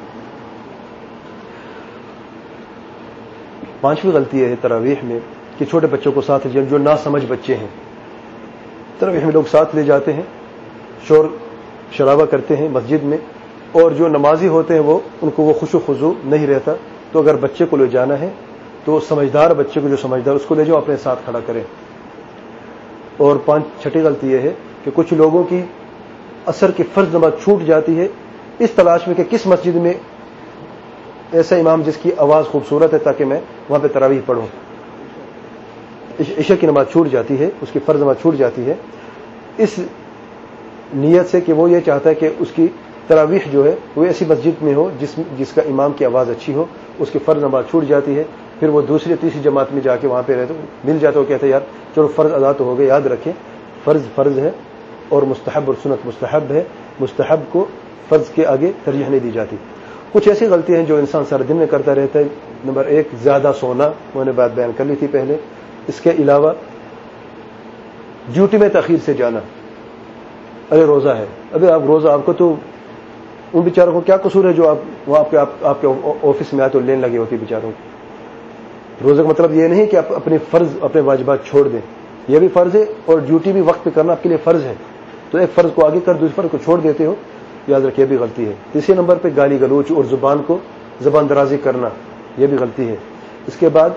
پانچویں غلطی ہے تراویح میں کہ چھوٹے بچوں کو ساتھ لے جو نہ سمجھ بچے ہیں. تراویح میں لوگ ساتھ لے جاتے ہیں, شور شرابہ کرتے ہیں مسجد میں, اور جو نمازی ہوتے ہیں وہ ان کو وہ خوش و خضوع نہیں رہتا. تو اگر بچے کو لے جانا ہے تو سمجھدار بچے کو جو سمجھدار اس کو لے جاؤ اپنے ساتھ کھڑا کریں. اور پانچ چھٹی غلطی یہ ہے کہ کچھ لوگوں کی عصر کی فرض نماز چھوٹ جاتی ہے اس تلاش میں کہ کس مسجد میں ایسا امام جس کی آواز خوبصورت ہے تاکہ میں وہاں پہ تراویح پڑھوں. عشاء کی نماز چھوٹ جاتی ہے, اس کی فرض نماز چھوٹ جاتی ہے اس نیت سے کہ وہ یہ چاہتا ہے کہ اس کی تراویح جو ہے وہ ایسی مسجد میں ہو جس جس کا امام کی آواز اچھی ہو. اس کی فرض نماز چھوٹ جاتی ہے, پھر وہ دوسری تیسری جماعت میں جا کے وہاں پہ رہتے مل جاتا وہ کہتے ہیں یار چلو فرض ادا تو ہو گئے. یاد رکھیں فرض فرض ہے اور مستحب اور سنت مستحب ہے. مستحب کو فرض کے آگے ترجیح نہیں دی جاتی. کچھ ایسی غلطیاں ہیں جو انسان سارے دن میں کرتا رہتا ہے. نمبر ایک زیادہ سونا, میں نے بات بیان کر لی تھی پہلے. اس کے علاوہ ڈیوٹی میں تاخیر سے جانا. ارے روزہ ہے, ابھی آپ روزہ آپ کو تو ان بیچاروں کو کیا قصور ہے جو آپ وہ آپ کے آپ کے آفس میں آئے تو لین لگی ہوتی بیچاروں کی. روزہ کا مطلب یہ نہیں کہ آپ اپنے فرض اپنے واجبات چھوڑ دیں, یہ بھی فرض ہے اور ڈیوٹی بھی وقت پہ کرنا آپ کے لیے فرض ہے. تو ایک فرض کو آگے کر دوسرے فرض کو چھوڑ دیتے ہو, یاد رکھیے یہ بھی غلطی ہے. تیسرے نمبر پہ گالی گلوچ اور زبان کو زبان درازی کرنا, یہ بھی غلطی ہے. اس کے بعد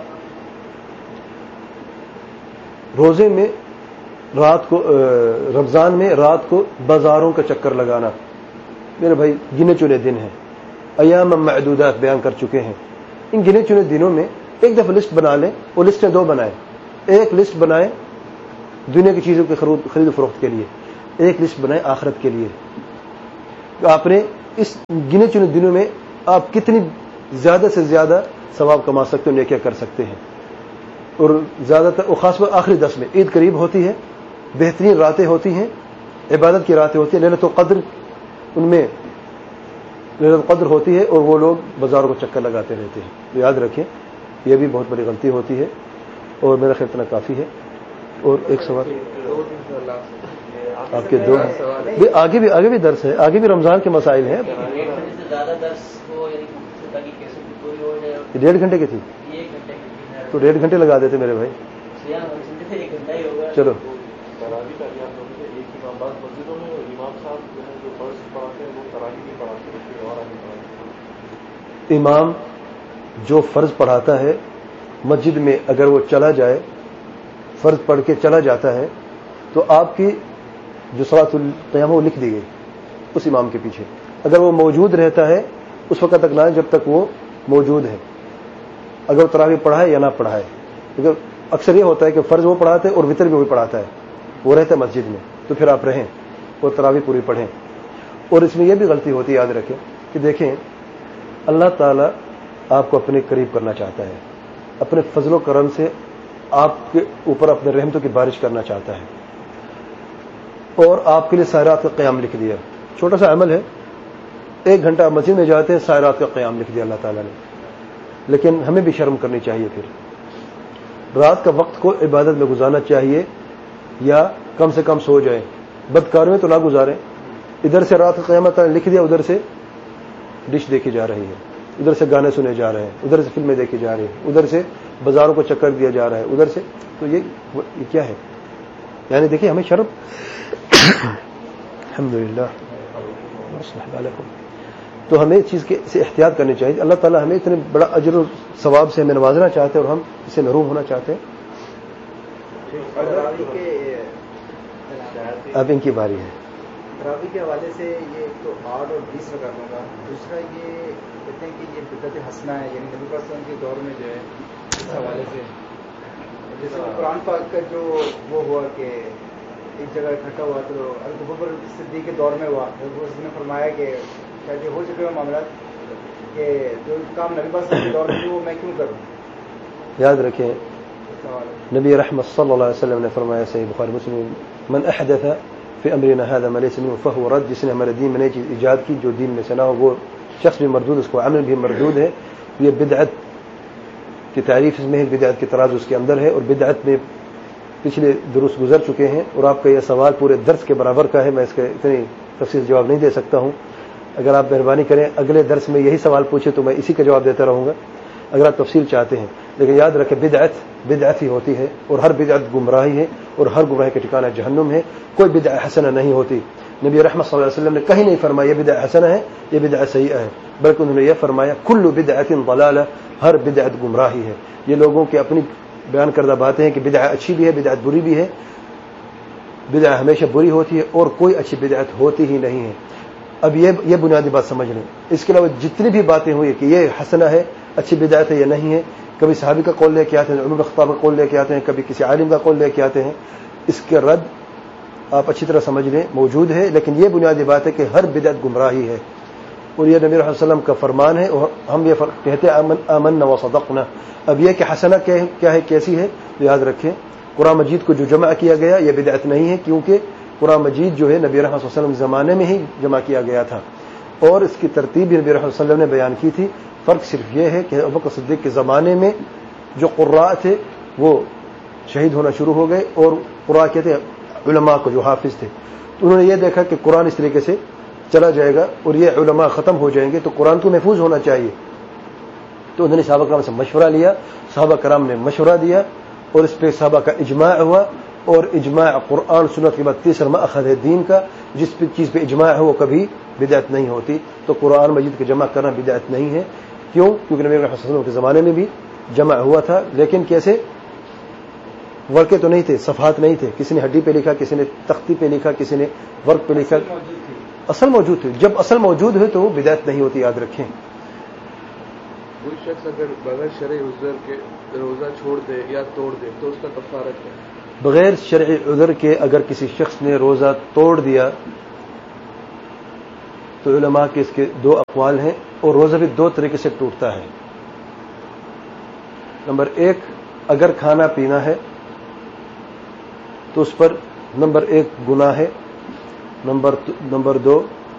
روزے میں رات کو رمضان میں رات کو بازاروں کا چکر لگانا. میرے بھائی گنے چنے دن ہیں, ایام معدودات بیان کر چکے ہیں. ان گنے چنے دنوں میں ایک دفعہ لسٹ بنا لیں، وہ لسٹیں دو بنائیں. ایک لسٹ بنائیں دنیا کی چیزوں کے خرید و فروخت کے لیے، ایک لسٹ بنائیں آخرت کے لیے. آپ نے اس گنے چنے دنوں میں آپ کتنی زیادہ سے زیادہ ثواب کما سکتے ہو، نیکیاں کر سکتے ہیں. اور زیادہ تر خاص طور آخری دس میں عید قریب ہوتی ہے، بہترین راتیں ہوتی ہیں، عبادت کی راتیں ہوتی ہیں، لیلۃ القدر ان میں لیلۃ القدر ہوتی ہے، اور وہ لوگ بازاروں کو چکر لگاتے رہتے ہیں. تو یاد رکھیں یہ بھی بہت بڑی غلطی ہوتی ہے، اور میرا خیال اتنا کافی ہے. اور ایک سوال آپ کے دو ہیں، آگے بھی آگے بھی درس ہے، آگے بھی رمضان کے مسائل ہیں. ڈیڑھ گھنٹے کی تھی تو ڈیڑھ گھنٹے لگا دیتے میرے بھائی. چلو امام جو فرض پڑھاتا ہے مسجد میں اگر وہ چلا جائے، فرض پڑھ کے چلا جاتا ہے، تو آپ کی جو صلاۃ القیام وہ لکھ دی گئی اس امام کے پیچھے. اگر وہ موجود رہتا ہے اس وقت تک نہ جب تک وہ موجود ہے، اگر وہ تراویح پڑھائے یا نہ پڑھائے. کیونکہ اکثر یہ ہوتا ہے کہ فرض وہ پڑھاتے اور وتر بھی وہی پڑھاتا ہے، وہ رہتا ہے مسجد میں، تو پھر آپ رہیں اور تراویح پوری پڑھیں. اور اس میں یہ بھی غلطی ہوتی ہے، یاد رکھیں کہ دیکھیں اللہ تعالیٰ آپ کو اپنے قریب کرنا چاہتا ہے، اپنے فضل و کرم سے آپ کے اوپر اپنے رحمتوں کی بارش کرنا چاہتا ہے، اور آپ کے لیے ساری رات کا قیام لکھ دیا. چھوٹا سا عمل ہے، ایک گھنٹہ آپ مسجد میں جاتے ہیں، ساری رات کا قیام لکھ دیا اللہ تعالیٰ نے. لیکن ہمیں بھی شرم کرنی چاہیے، پھر رات کا وقت کو عبادت میں گزارنا چاہیے، یا کم سے کم سو جائیں. بدکاروں میں تو نہ گزاریں. ادھر سے رات کا قیام لکھ دیا، ادھر سے ڈش دیکھی جا رہی ہے، ادھر سے گانے سنے جا رہے ہیں، ادھر سے فلمیں دیکھی جا رہی ہیں، ادھر سے بازاروں کو چکر دیا جا رہا ہے، ادھر سے. تو یہ یہ کیا ہے؟ یعنی دیکھیے ہمیں شرم. الحمدللہ. تو ہمیں اس چیز کے سے احتیاط کرنی چاہیے. اللہ تعالیٰ ہمیں اتنے بڑا اجر و ثواب سے ہمیں نوازنا چاہتے ہیں، اور ہم اسے محروم ہونا چاہتے ہیں. اب ان کی باری ہے. تراویح کے حوالے سے یہ ایک تو آٹھ اور بیس میں کرنے کا، دوسرا یہ کہتے ہیں کہ یہ بدعت حسنہ ہے، یعنی نبی پاک صلی اللہ علیہ وسلم کے دور میں جو ہے اس حوالے سے جیسے قرآن پاک کا جو وہ ہوا کہ ایک جگہ اکٹھا ہوا تو حضرت ابوبکر صدیق کے دور میں ہوا، اس نے فرمایا کہ شاید یہ ہو چکے ہوئے معاملات کہ جو کام نبی پاک صلی اللہ علیہ وسلم کے دور میں وہ میں کیوں کروں. یاد رکھیں نبی رحمت صلی اللہ علیہ وسلم نے فرمایا، صحیح بخاری مسلم، من احدث فی امرنا هذا ما ليس منه فهو رد. جس نے ہمارے دین میں نئی چیز ایجاد کی جو دین میں سے نہ ہو وہ شخص بھی مردود، اس کو عمل بھی مردود ہے. یہ بدعت کی تعریف اس میں ہے، بدعت کی تراز اس کے اندر ہے، اور بدعت میں پچھلے دروس گزر چکے ہیں، اور آپ کا یہ سوال پورے درس کے برابر کا ہے. میں اس کا اتنی تفصیل سے جواب نہیں دے سکتا ہوں. اگر آپ مہربانی کریں اگلے درس میں یہی سوال پوچھے تو میں اسی کا جواب دیتا رہوں گا اگر آپ تفصیل چاہتے ہیں. لیکن یاد رکھیں بدعت بدعت ہی ہوتی ہے، اور ہر بدعت گمراہی ہے، اور ہر گمراہی کا ٹھکانہ جہنم ہے. کوئی بدعت حسنہ نہیں ہوتی. نبی رحمت صلی اللہ علیہ وسلم نے کہیں نہیں فرمایا یہ بدعت حسنہ ہے، یہ بدعت سیئہ ہے، بلکہ انہوں نے یہ فرمایا کل بدعت ضلالہ، ہر بدعت گمراہی ہے. یہ لوگوں کی اپنی بیان کردہ باتیں ہیں کہ بدعت اچھی بھی ہے، بدعت بری بھی ہے. بدعت ہمیشہ بری ہوتی ہے، اور کوئی اچھی بدعت ہوتی ہی نہیں ہے. اب یہ یہ بنیادی بات سمجھ لیں. اس کے علاوہ جتنی بھی باتیں ہوئی کہ یہ حسنہ ہے، اچھی بدعت ہے یا نہیں ہے، کبھی صحابی کا قول لے کے آتے ہیں، عمر بن خطاب کا قول لے کے آتے ہیں، کبھی کسی عالم کا قول لے کے آتے ہیں. اس کے رد آپ اچھی طرح سمجھ لیں موجود ہے، لیکن یہ بنیادی بات ہے کہ ہر بدعت گمراہی ہے، اور یہ نبی صلی اللہ علیہ وسلم کا فرمان ہے، اور ہم یہ کہتے ہیں آمنا وصدقنا. اب یہ کہ حسنہ کیا ہے، کیسی ہے، تو یاد رکھیں قرآن مجید کو جو جمع کیا گیا یہ بدعت نہیں ہے، کیونکہ قرآن مجید جو ہے نبی رحمۃ صلی اللہ علیہ وسلم کے زمانے میں ہی جمع کیا گیا تھا، اور اس کی ترتیب بھی نبی رحمۃ اللہ علیہ وسلم نے بیان کی تھی. فرق صرف یہ ہے کہ ابوبکر صدیق کے زمانے میں جو قراء تھے وہ شہید ہونا شروع ہو گئے، اور قراء کہتے ہیں علماء کو جو حافظ تھے، تو انہوں نے یہ دیکھا کہ قرآن اس طریقے سے چلا جائے گا اور یہ علماء ختم ہو جائیں گے، تو قرآن تو محفوظ ہونا چاہیے. تو انہوں نے صحابہ کرام سے مشورہ لیا، صحابہ کرام نے مشورہ دیا، اور اس پہ صحابہ کا اجماع ہوا. اور اجماع قرآن سنت کے بعد تیسرا مأخذ ہے دین کا. جس پہ چیز پہ اجماع ہے وہ کبھی بدعت نہیں ہوتی. تو قرآن مجید کے جمع کرنا بدعت نہیں ہے. کیوں؟ کیونکہ نبی محمد صلی اللہ علیہ وسلم کے زمانے میں بھی جمع ہوا تھا، لیکن کیسے؟ ورقے تو نہیں تھے، صفحات نہیں تھے، کسی نے ہڈی پہ لکھا، کسی نے تختی پہ لکھا، کسی نے ورق پہ لکھا. اصل موجود تھے. جب اصل موجود ہے تو وہ بدعت نہیں ہوتی، یاد رکھیں. کوئی شخص اگر بغیر شرعی عذر کے روزہ چھوڑ دے یا توڑ دے تو اس کا کفارہ کیا ہے؟ بغیر شرعی عذر کے اگر کسی شخص نے روزہ توڑ دیا تو علماء کے اس کے دو اقوال ہیں، اور روزہ بھی دو طریقے سے ٹوٹتا ہے۔ نمبر ایک، اگر کھانا پینا ہے تو اس پر نمبر ایک گناہ ہے، نمبر نمبر دو